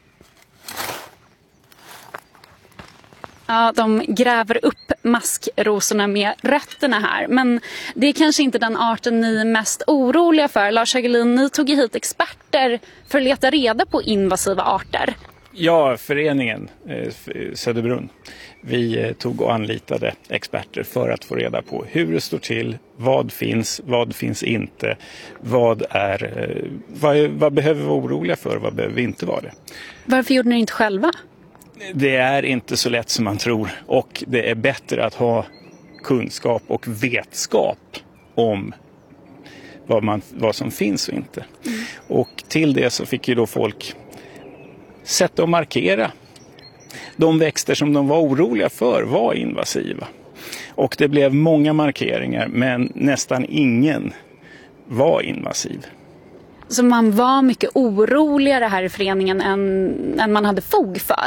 Ja, de gräver upp maskrosorna med rötterna här. Men det är kanske inte den arten ni är mest oroliga för. Lars Hägelin, ni tog hit experter för att leta reda på invasiva arter. Ja, föreningen eh, Söderbrunn. Vi eh, tog och anlitade experter för att få reda på hur det står till, vad finns, vad finns inte, vad är, eh, vad, vad behöver vi vara oroliga för, vad behöver vi inte vara det. Varför gjorde ni inte själva? Det är inte så lätt som man tror, och det är bättre att ha kunskap och vetskap om vad, man, vad som finns och inte. Mm. Och till det så fick ju då folk sätta och markera de växter som de var oroliga för var invasiva. Och det blev många markeringar, men nästan ingen var invasiv. Så man var mycket oroligare här i föreningen än, än man hade fog för?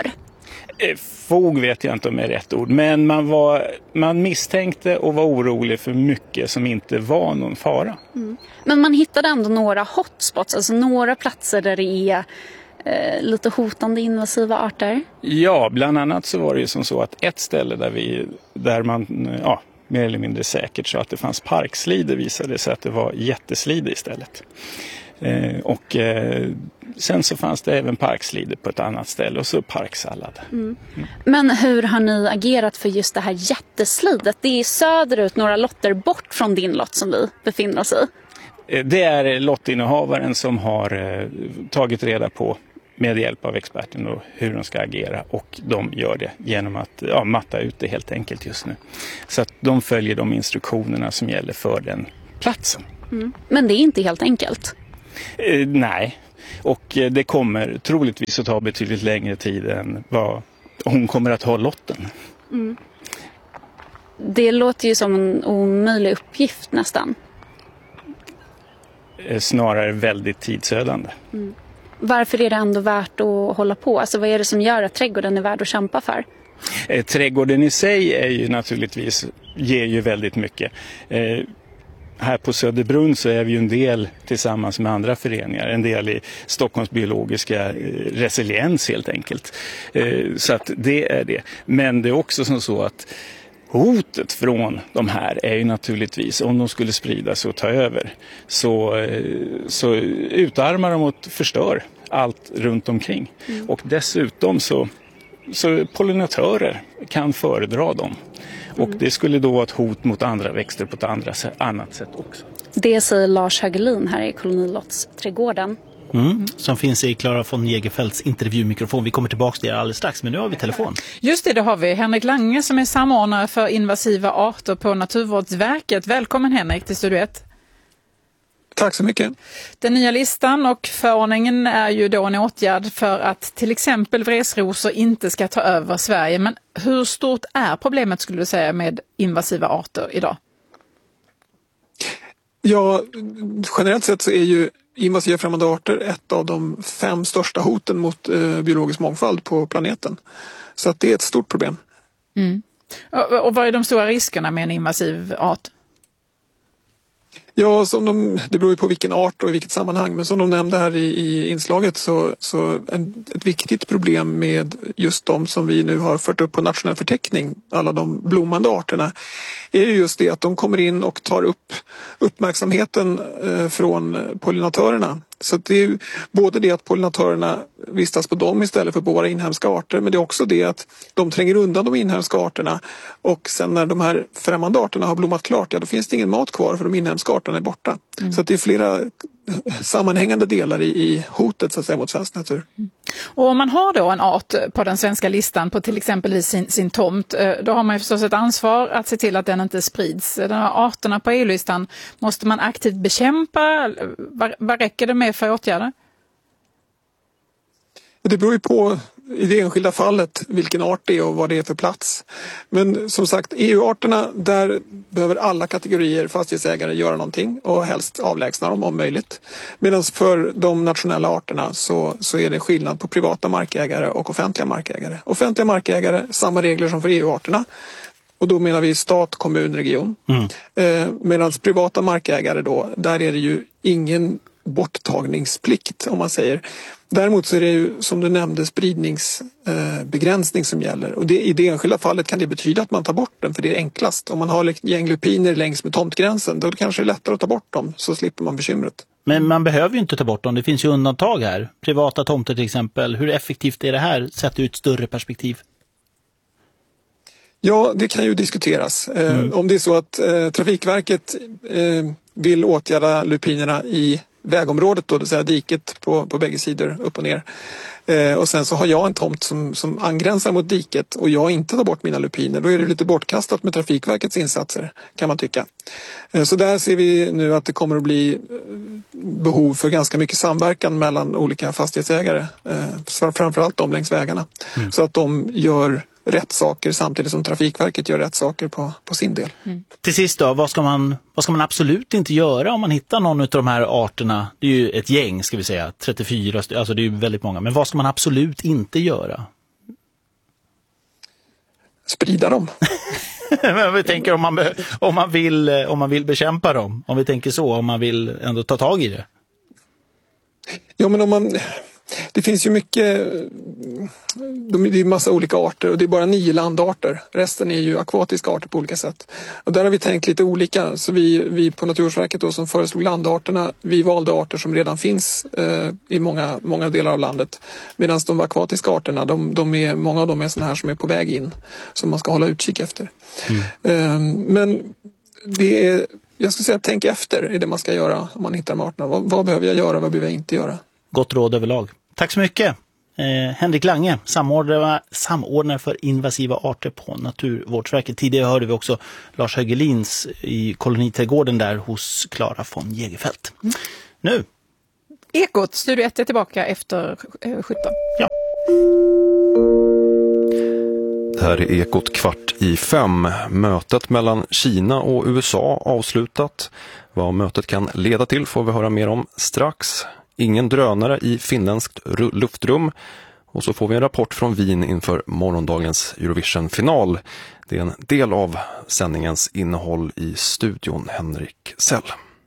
Fog vet jag inte om är rätt ord, men man, var, man misstänkte och var orolig för mycket som inte var någon fara. Mm. Men man hittade ändå några hotspots, alltså några platser där det är eh, lite hotande invasiva arter? Ja, bland annat så var det ju som så att ett ställe där, vi, där man ja, mer eller mindre säkert så att det fanns parkslide visade sig att det var jätteslide istället. Eh, och eh, sen så fanns det även parkslide på ett annat ställe och så parksallad. Mm. Mm. Men hur har ni agerat för just det här jätteslidet? Det är söderut några lotter bort från din lott som vi befinner oss i. Eh, det är lottinnehavaren som har eh, tagit reda på med hjälp av experten och hur de ska agera, och de gör det genom att ja, matta ut det helt enkelt just nu. Så att de följer de instruktionerna som gäller för den platsen. Mm. Men det är inte helt enkelt? Eh, nej, och eh, det kommer troligtvis att ta betydligt längre tid än vad hon kommer att ha lotten. Mm. Det låter ju som en omöjlig uppgift nästan. Eh, snarare väldigt tidsödande. Mm. Varför är det ändå värt att hålla på? Alltså vad är det som gör att trädgården är värd att kämpa för? Eh, trädgården i sig är ju naturligtvis, ger ju väldigt mycket. Eh, här på Söderbrunn så är vi ju en del tillsammans med andra föreningar. En del i Stockholms biologiska eh, resiliens helt enkelt. Eh, så att det är det. Men det är också som så att hotet från de här är ju naturligtvis, om de skulle spridas och ta över, så, så utarmar de och förstör allt runt omkring. Mm. Och dessutom så, så pollinatörer kan föredra dem. Och mm. det skulle då vara ett hot mot andra växter på ett andra, annat sätt också. Det säger Lars Hagelin här i Kolonilottsträdgården. Mm, som finns i Clara von Jägerfeldts intervjumikrofon. Vi kommer tillbaka till det alldeles strax, men nu har vi telefon. Just det, det har vi. Henrik Lange som är samordnare för invasiva arter på Naturvårdsverket. Välkommen Henrik till Studio ett. Tack så mycket. Den nya listan och förordningen är ju då en åtgärd för att till exempel vresrosor inte ska ta över Sverige. Men hur stort är problemet skulle du säga med invasiva arter idag? Ja, generellt sett så är ju invasiva främmande arter ett av de fem största hoten mot eh, biologisk mångfald på planeten. Så att det är ett stort problem. Mm. Och, och vad är de stora riskerna med en invasiv art? Ja, som de, det beror ju på vilken art och i vilket sammanhang. Men som de nämnde här i, i inslaget så, så en, ett viktigt problem med just de som vi nu har fört upp på nationell förteckning, alla de blommande arterna, är ju just det att de kommer in och tar upp uppmärksamheten eh, från pollinatörerna. Så det är ju både det att pollinatörerna vistas på dem istället för på våra inhemska arter, men det är också det att de tränger undan de inhemska arterna, och sen när de här främmande arterna har blommat klart, ja då finns det ingen mat kvar för de inhemska arterna är borta. Mm. Så att det är flera sammanhängande delar i, i hotet så att säga mot svensk natur. Mm. Och om man har då en art på den svenska listan på till exempel sin, sin tomt, då har man ju förstås ett ansvar att se till att den inte sprids. De här arterna på E U-listan måste man aktivt bekämpa. Vad, vad räcker det med för åtgärder? Det beror ju på i det enskilda fallet vilken art det är och vad det är för plats. Men som sagt, E U-arterna, där behöver alla kategorier fastighetsägare göra någonting och helst avlägsna dem om möjligt. Medan för de nationella arterna så, så är det skillnad på privata markägare och offentliga markägare. Offentliga markägare, samma regler som för E U-arterna. Och då menar vi stat, kommun, region. Mm. Eh, medan privata markägare då, där är det ju ingen borttagningsplikt om man säger. Däremot så är det ju som du nämnde spridningsbegränsning eh, som gäller. Och det, i det enskilda fallet kan det betyda att man tar bort den, för det är enklast. Om man har gäng lupiner längs med tomtgränsen, då kanske det är lättare att ta bort dem, så slipper man bekymret. Men man behöver ju inte ta bort dem, det finns ju undantag här. Privata tomter till exempel. Hur effektivt är det här sett ur ett större perspektiv? Ja, det kan ju diskuteras. Mm. Eh, om det är så att eh, Trafikverket eh, vill åtgärda lupinerna i vägområdet då, det vill säga diket på, på bägge sidor upp och ner. Eh, och sen så har jag en tomt som, som angränsar mot diket och jag inte tar bort mina lupiner. Då är det lite bortkastat med Trafikverkets insatser, kan man tycka. Eh, så där ser vi nu att det kommer att bli behov för ganska mycket samverkan mellan olika fastighetsägare. Eh, framförallt de längs vägarna. Mm. Så att de gör rätt saker samtidigt som Trafikverket gör rätt saker på, på sin del. Mm. Till sist då, vad ska, man, vad ska man absolut inte göra om man hittar någon av de här arterna? Det är ju ett gäng ska vi säga, trettiofyra, alltså det är ju väldigt många. Men vad ska man absolut inte göra? sprida dem. Men vi tänker om man, om, man vill, om man vill bekämpa dem, om vi tänker så, om man vill ändå ta tag i det. Ja, men om man... Det finns ju mycket, det är massa olika arter och det är bara nio landarter. Resten är ju akvatiska arter på olika sätt. Och där har vi tänkt lite olika. Så vi, vi på Naturvårdsverket då, som föreslog landarterna, vi valde arter som redan finns eh, i många, många delar av landet. Medan de akvatiska arterna, de, de är, många av dem är såna här som är på väg in. Som man ska hålla utkik efter. Mm. Eh, men det är, jag skulle säga, tänk efter är det man ska göra om man hittar de arterna. Vad, vad behöver jag göra, vad behöver jag inte göra? Gott råd överlag. Tack så mycket. Eh, Henrik Lange, samordnare, samordnare för invasiva arter på Naturvårdsverket. Tidigare hörde vi också Lars Högelins i koloniträdgården där hos Klara von Jägerfeld. Mm. Nu. Ekot, Studio ett är tillbaka efter sjutton. Ja. Det här är Ekot kvart i fem. Mötet mellan Kina och U S A avslutat. Vad mötet kan leda till får vi höra mer om strax. Ingen drönare i finländskt luftrum. Och så får vi en rapport från Wien inför morgondagens Eurovision-final. Det är en del av sändningens innehåll i studion, Henrik Sell.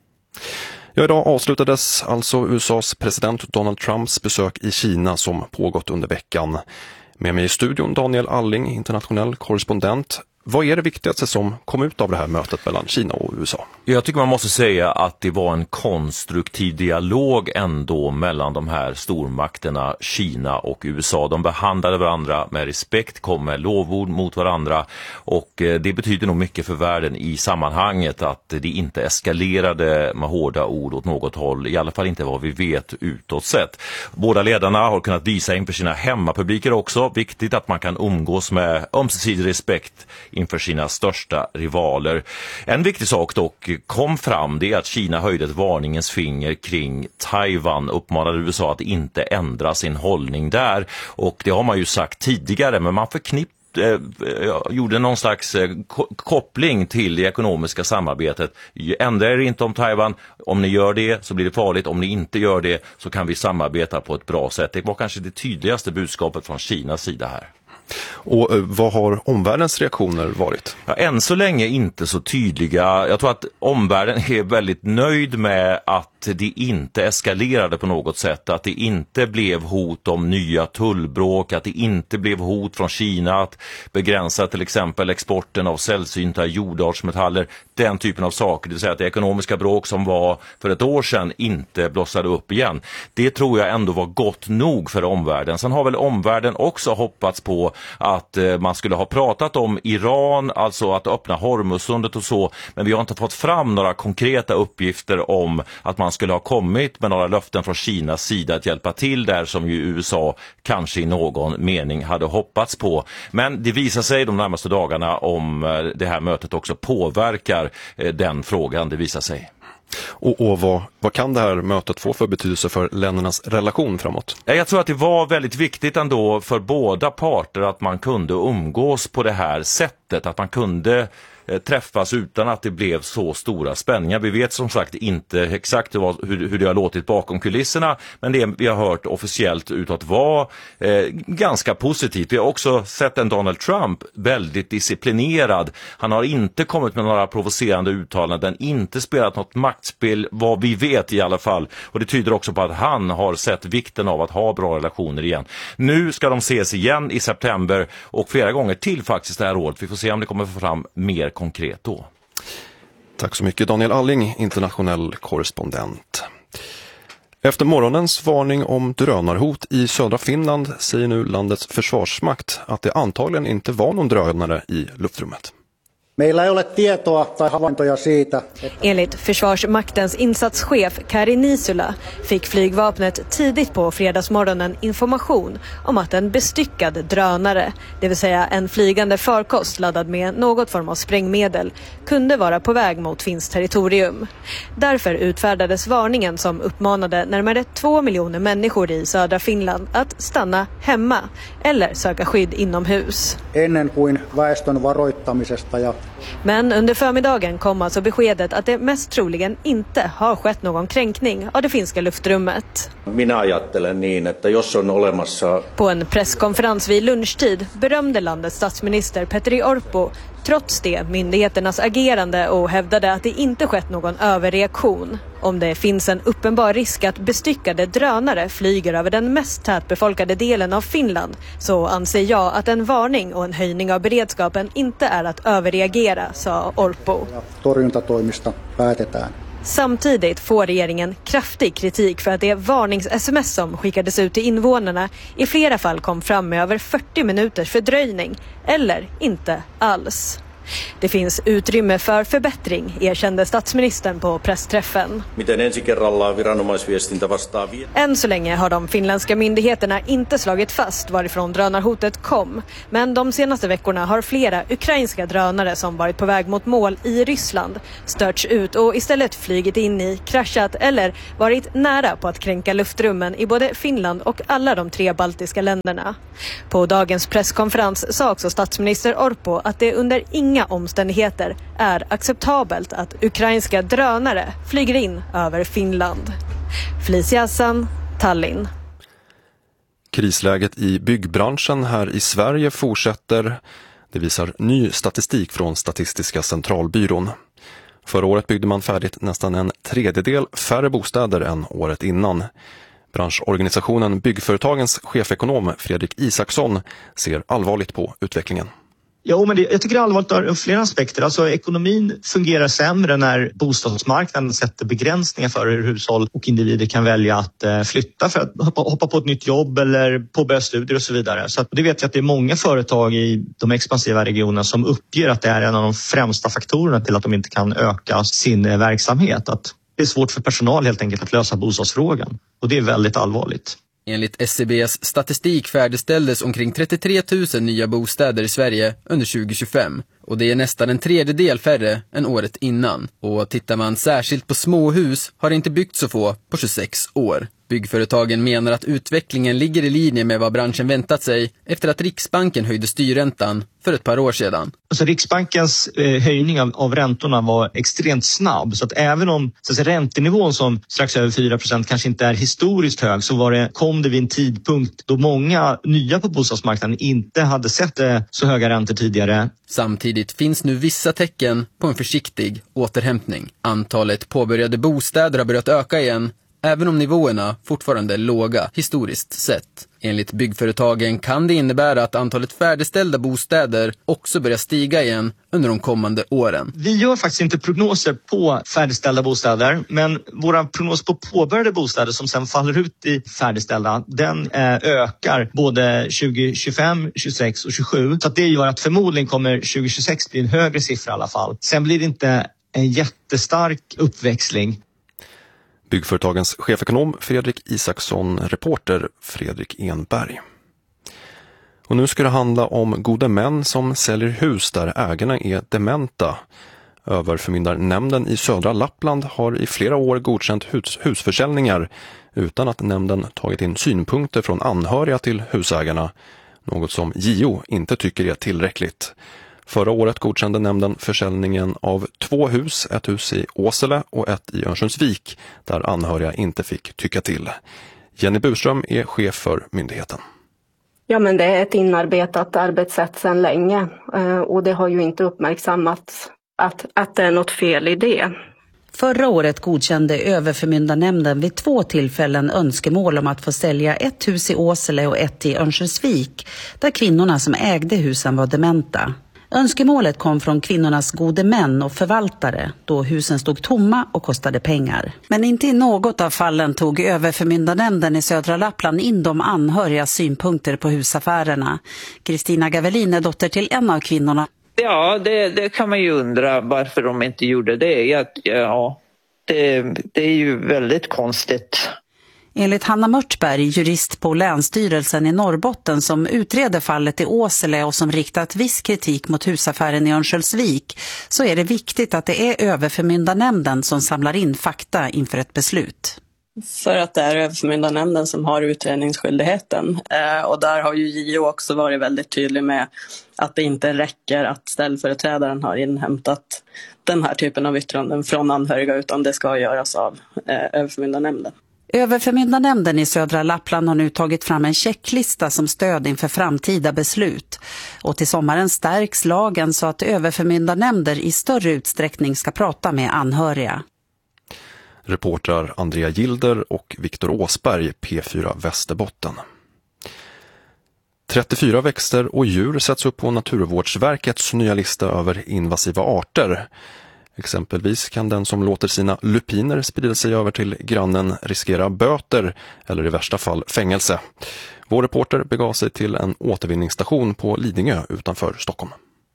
Ja, idag avslutades alltså U S A:s president Donald Trumps besök i Kina som pågått under veckan. Med mig i studion Daniel Alling, internationell korrespondent. Vad är det viktigaste som kom ut av det här mötet mellan Kina och U S A? Jag tycker man måste säga att det var en konstruktiv dialog ändå mellan de här stormakterna Kina och U S A. De behandlade varandra med respekt, kom med lovord mot varandra och det betyder nog mycket för världen i sammanhanget att det inte eskalerade med hårda ord åt något håll, i alla fall inte vad vi vet utåt sett. Båda ledarna har kunnat visa inför sina hemmapubliker också, viktigt att man kan umgås med ömsesidig respekt inför sina största rivaler. En viktig sak dock kom fram, det är att Kina höjde ett varningens finger kring Taiwan, uppmanade U S A att inte ändra sin hållning där. Och det har man ju sagt tidigare, men man förknippade eh, gjorde någon slags eh, koppling till det ekonomiska samarbetet. Ändra er inte om Taiwan, om ni gör det så blir det farligt, om ni inte gör det så kan vi samarbeta på ett bra sätt. Det var kanske det tydligaste budskapet från Kinas sida här. Och vad har omvärldens reaktioner varit? Ja, än så länge inte så tydliga. Jag tror att omvärlden är väldigt nöjd med att det inte eskalerade på något sätt. Att det inte blev hot om nya tullbråk. Att det inte blev hot från Kina att begränsa till exempel exporten av sällsynta jordartsmetaller. Den typen av saker. Det vill säga att det ekonomiska bråk som var för ett år sedan inte blossade upp igen. Det tror jag ändå var gott nog för omvärlden. Sen har väl omvärlden också hoppats på att eh, man skulle ha pratat om Iran, alltså att öppna Hormuzsundet och så, men vi har inte fått fram några konkreta uppgifter om att man skulle ha kommit med några löften från Kinas sida att hjälpa till där som ju U S A kanske i någon mening hade hoppats på. Men det visar sig de närmaste dagarna om eh, det här mötet också påverkar eh, den frågan, det visar sig. Och, och vad, vad kan det här mötet få för betydelse för ländernas relation framåt? Jag tror att det var väldigt viktigt ändå för båda parter att man kunde umgås på det här sättet, att man kunde träffas utan att det blev så stora spänningar. Vi vet som sagt inte exakt hur, hur det har låtit bakom kulisserna, men det vi har hört officiellt utåt var eh, ganska positivt. Vi har också sett en Donald Trump väldigt disciplinerad. Han har inte kommit med några provocerande uttalanden, inte spelat något maktspel, vad vi vet i alla fall. Och det tyder också på att han har sett vikten av att ha bra relationer igen. Nu ska de ses igen i september och flera gånger till faktiskt det här året. Vi får se om det kommer fram mer konkret då. Tack så mycket Daniel Alling, internationell korrespondent. Efter morgonens varning om drönarhot i södra Finland säger nu landets försvarsmakt att det antagligen inte var någon drönare i luftrummet. Meillä ei ole tietoa tai havaintoja siitä. Enligt Försvarsmaktens insatschef Kari Nisula fick flygvapnet tidigt på fredagsmorgonen information om att en bestyckad drönare, det vill säga en flygande farkost laddad med något form av sprängmedel, kunde vara på väg mot finskt territorium. Därför utfärdades varningen som uppmanade närmare två miljoner människor i södra Finland att stanna hemma eller söka skydd inomhus. Ennen kuin väestön varoittamisesta ja Men under förmiddagen kom alltså beskedet att det mest troligen inte har skett någon kränkning av det finska luftrummet. Minä ajattelen niin, että jos on olemassa... På en presskonferens vid lunchtid berömde landets statsminister Petteri Orpo trots det myndigheternas agerande och hävdade att det inte skett någon överreaktion. Om det finns en uppenbar risk att bestyckade drönare flyger över den mest tätbefolkade delen av Finland så anser jag att en varning och en höjning av beredskapen inte är att överreagera, sa Orpo. Torjuntatoimista päätetään. Samtidigt får regeringen kraftig kritik för att det varnings-sms som skickades ut till invånarna i flera fall kom fram med över fyrtio minuters fördröjning eller inte alls. Det finns utrymme för förbättring, erkände statsministern på pressträffen. Än så länge har de finländska myndigheterna inte slagit fast varifrån drönarhotet kom. Men de senaste veckorna har flera ukrainska drönare som varit på väg mot mål i Ryssland störts ut och istället flygit in i, kraschat eller varit nära på att kränka luftrummen i både Finland och alla de tre baltiska länderna. På dagens presskonferens sa också statsminister Orpo att det under inga omständigheter är acceptabelt att ukrainska drönare flyger in över Finland. Felicia Hassan, Tallinn. Krisläget i byggbranschen här i Sverige fortsätter. Det visar ny statistik från Statistiska centralbyrån. Förra året byggde man färdigt nästan en tredjedel färre bostäder än året innan. Branschorganisationen Byggföretagens chefekonom Fredrik Isaksson ser allvarligt på utvecklingen. Ja, men det, jag tycker det är allvarligt av flera aspekter. Alltså, ekonomin fungerar sämre när bostadsmarknaden sätter begränsningar för hur hushåll och individer kan välja att eh, flytta för att hoppa, hoppa på ett nytt jobb eller påbörja studier och så vidare. Så att, det vet jag att det är många företag i de expansiva regionerna som uppger att det är en av de främsta faktorerna till att de inte kan öka sin eh, verksamhet. Att det är svårt för personal helt enkelt att lösa bostadsfrågan och det är väldigt allvarligt. Enligt S C B:s statistik färdigställdes omkring trettiotre tusen nya bostäder i Sverige under tjugo tjugofem och det är nästan en tredjedel färre än året innan. Och tittar man särskilt på småhus har det inte byggt så få på tjugosex år. Byggföretagen menar att utvecklingen ligger i linje med vad branschen väntat sig efter att Riksbanken höjde styrräntan för ett par år sedan. Alltså Riksbankens eh, höjning av, av räntorna var extremt snabb så att även om så att säga, räntenivån som strax över fyra procent kanske inte är historiskt hög så var det, kom det vid en tidpunkt då många nya på bostadsmarknaden inte hade sett eh, så höga räntor tidigare. Samtidigt finns nu vissa tecken på en försiktig återhämtning. Antalet påbörjade bostäder har börjat öka igen, även om nivåerna fortfarande är låga historiskt sett. Enligt byggföretagen kan det innebära att antalet färdigställda bostäder också börjar stiga igen under de kommande åren. Vi gör faktiskt inte prognoser på färdigställda bostäder, men våra prognoser på påbörjade bostäder som sen faller ut i färdigställda, den eh, ökar både tjugo tjugofem, tjugosex och tjugosju. Så att det gör att förmodligen kommer tjugo tjugosex bli en högre siffra i alla fall. Sen blir det inte en jättestark uppväxling. Byggföretagens chefekonom Fredrik Isaksson, reporter Fredrik Enberg. Och nu ska det handla om gode män som säljer hus där ägarna är dementa. Överförmyndarnämnden i södra Lappland har i flera år godkänt hus- husförsäljningar utan att nämnden tagit in synpunkter från anhöriga till husägarna, något som J O inte tycker är tillräckligt. Förra året godkände nämnden försäljningen av två hus, ett hus i Åsele och ett i Örnsköldsvik, där anhöriga inte fick tycka till. Jenny Burström är chef för myndigheten. Ja, men det är ett inarbetat arbetssätt sedan länge och det har ju inte uppmärksammats att, att det är något fel i det. Förra året godkände överförmyndarnämnden vid två tillfällen önskemål om att få sälja ett hus i Åsele och ett i Örnsköldsvik, där kvinnorna som ägde husen var dementa. Önskemålet kom från kvinnornas gode män och förvaltare då husen stod tomma och kostade pengar. Men inte i något av fallen tog överförmyndarnämnden i södra Lappland in de anhöriga synpunkter på husaffärerna. Kristina Gavelin är dotter till en av kvinnorna. Ja, det, det kan man ju undra varför de inte gjorde det. Ja, ja det, det är ju väldigt konstigt. Enligt Hanna Mörtberg, jurist på Länsstyrelsen i Norrbotten som utreder fallet i Åsele och som riktat viss kritik mot husaffären i Örnsköldsvik, så är det viktigt att det är överförmyndarnämnden som samlar in fakta inför ett beslut. För att det är överförmyndarnämnden som har utredningsskyldigheten. Eh, och där har ju J O också varit väldigt tydlig med att det inte räcker att ställföreträdaren har inhämtat den här typen av yttranden från anhöriga, utan det ska göras av eh, överförmyndarnämnden. Överförmyndarnämnden i södra Lappland har nu tagit fram en checklista som stöd inför framtida beslut. Och till sommaren stärks lagen så att överförmyndarnämnder i större utsträckning ska prata med anhöriga. Reportrar Andrea Gilder och Viktor Åsberg, P fyra Västerbotten. trettiofyra växter och djur sätts upp på Naturvårdsverkets nya lista över invasiva arter. Exempelvis kan den som låter sina lupiner sprida sig över till grannen riskera böter eller i värsta fall fängelse. Vår reporter begav sig till en återvinningsstation på Lidingö utanför Stockholm.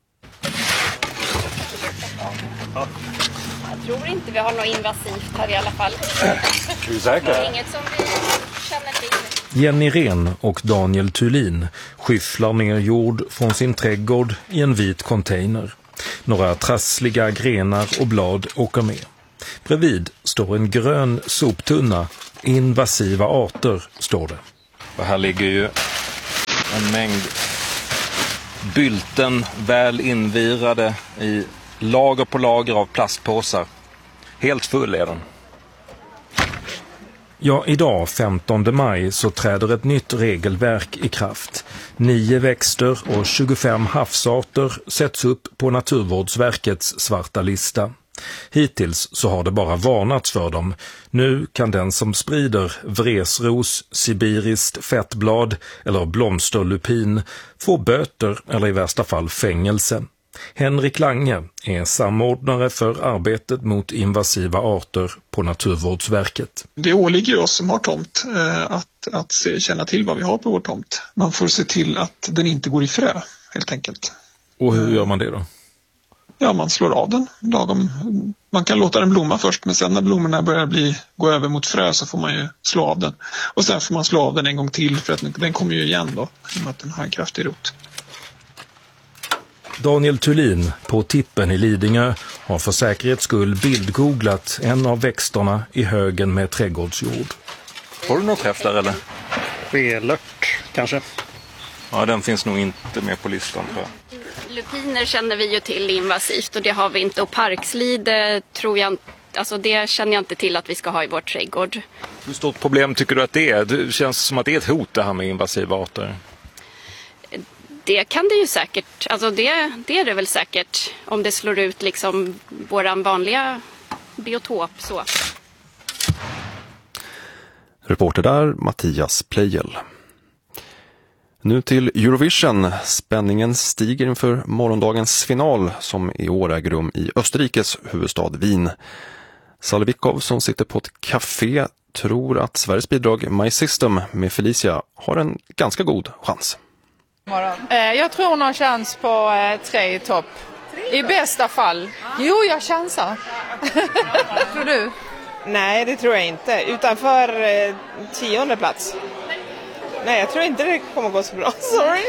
Jag tror inte vi har något invasivt här i alla fall. Är du säker? Det är inget som vi känner till. Jenny Ren och Daniel Thulin skyfflar ner jord från sin trädgård i en vit container. Några trassliga grenar och blad åker med. Bredvid står en grön soptunna. Invasiva arter, står det. Och här ligger ju en mängd bylten väl invirade i lager på lager av plastpåsar. Helt full är den. Ja, idag femtonde maj så träder ett nytt regelverk i kraft. Nio växter och tjugofem havsarter sätts upp på Naturvårdsverkets svarta lista. Hittills så har det bara varnats för dem. Nu kan den som sprider vresros, sibiriskt fettblad eller blomsterlupin få böter eller i värsta fall fängelse. Henrik Lange är samordnare för arbetet mot invasiva arter på Naturvårdsverket. Det åligger oss som har tomt att, att se, känna till vad vi har på vår tomt. Man får se till att den inte går i frö, helt enkelt. Och hur gör man det då? Ja, man slår av den lagom. Man kan låta den blomma först, men sen när blommorna börjar bli, gå över mot frö så får man ju slå av den. Och sen får man slå av den en gång till för att den kommer ju igen då, i och med att den har en kraftig rot. Daniel Thulin på Tippen i Lidingö har för säkerhets skull bildgooglat en av växterna i högen med trädgårdsjord. Har du något träff där eller? Skelört kanske. Ja, den finns nog inte med på listan tror jag. Lupiner känner vi ju till invasivt och det har vi inte. Och parkslid tror jag, alltså det känner jag inte till att vi ska ha i vår trädgård. Hur stort problem tycker du att det är? Det känns som att det är ett hot det här med invasiva arter. Det kan det ju säkert, alltså det, det är det väl säkert om det slår ut liksom våran vanliga biotop så. Reporter där, Mattias Plejel. Nu till Eurovision. Spänningen stiger inför morgondagens final som i år äger rum i Österrikes huvudstad Wien. Salvikov som sitter på ett café tror att Sveriges bidrag My System med Felicia har en ganska god chans. Jag tror hon har chans på tre i topp. I bästa fall. Jo, jag chansar. Tror du? Nej, det tror jag inte. Utanför eh, tionde plats. Nej, jag tror inte det kommer gå så bra. Sorry.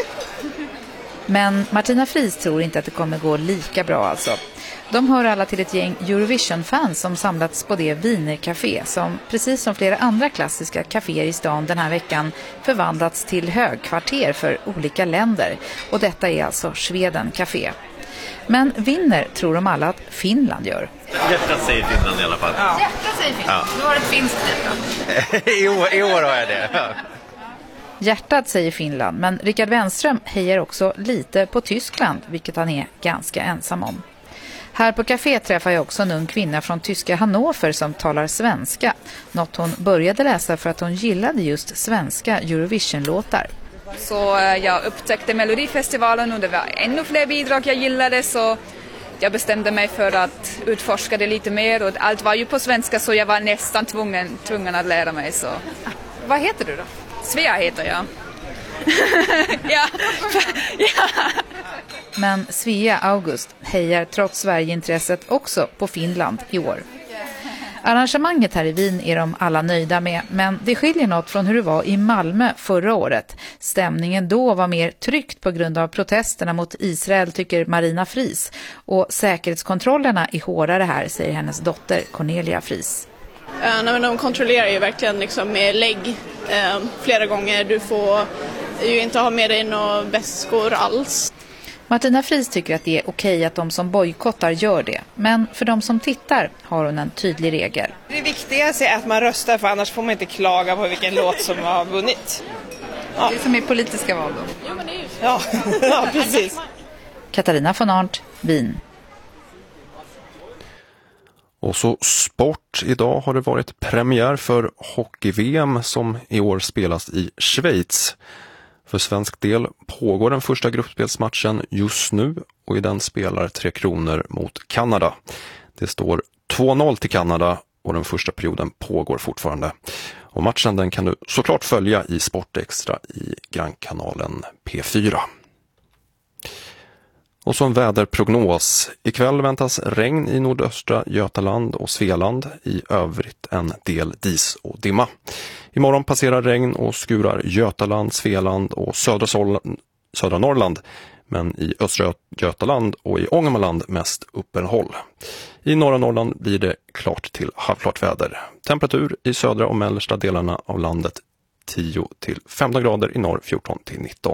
Men Martina Fries tror inte att det kommer gå lika bra alltså. De hör alla till ett gäng Eurovision-fans som samlats på det Wienercafé som, precis som flera andra klassiska kaféer i stan den här veckan, förvandlats till högkvarter för olika länder. Och detta är alltså Sweden Café. Men vinner tror de alla att Finland gör. Hjärtat säger Finland i alla fall. Ja. Hjärtat säger Finland. Ja. Nu har det ett finskt hjärta. I, år, I år har jag det. Ja. Hjärtat säger Finland, men Rickard Wenström hejar också lite på Tyskland, vilket han är ganska ensam om. Här på café träffar jag också en ung kvinna från tyska Hannover som talar svenska. Något hon började läsa för att hon gillade just svenska Eurovision-låtar. Så jag upptäckte Melodifestivalen och det var ännu fler bidrag jag gillade, så jag bestämde mig för att utforska det lite mer. Och allt var ju på svenska så jag var nästan tvungen, tvungen att lära mig. Så. Vad heter du då? Svea heter jag. ja. ja. Men Svea August hejar trots Sverigeintresset också på Finland i år. Arrangemanget här i Wien är de alla nöjda med, men det skiljer något från hur det var i Malmö förra året. Stämningen då var mer tryckt på grund av protesterna mot Israel, tycker Marina Fries. Och säkerhetskontrollerna är hårdare här, säger hennes dotter Cornelia Fries. Uh, nej, men de kontrollerar ju verkligen liksom med lägg uh, flera gånger. Du får ju inte ha med dig några väskor alls. Martina Fries tycker att det är okej att de som bojkottar gör det. Men för de som tittar har hon en tydlig regel. Det viktigaste är att man röstar, för annars får man inte klaga på vilken låt som har vunnit. Ja. Det är som i politiska val då. Ja, men det är ju så. Ja, ja, precis. Katarina von Arndt, Wien. Och så sport. Idag har det varit premiär för hockey-V M som i år spelas i Schweiz. För svensk del pågår den första gruppspelsmatchen just nu och i den spelar Tre Kronor mot Kanada. Det står två noll till Kanada och den första perioden pågår fortfarande. Och matchen den kan du såklart följa i Sportextra i grannkanalen P fyra. Och så en väderprognos. Ikväll väntas regn i nordöstra Götaland och Svealand, i övrigt en del dis och dimma. Imorgon passerar regn och skurar Götaland, Svealand och södra, Sol- södra Norrland, men i östra Götaland och i Ångermanland mest uppehåll. I norra Norrland blir det klart till halvklart väder. Temperatur i södra och mellersta delarna av landet tio till femton grader, i norr fjorton till nitton.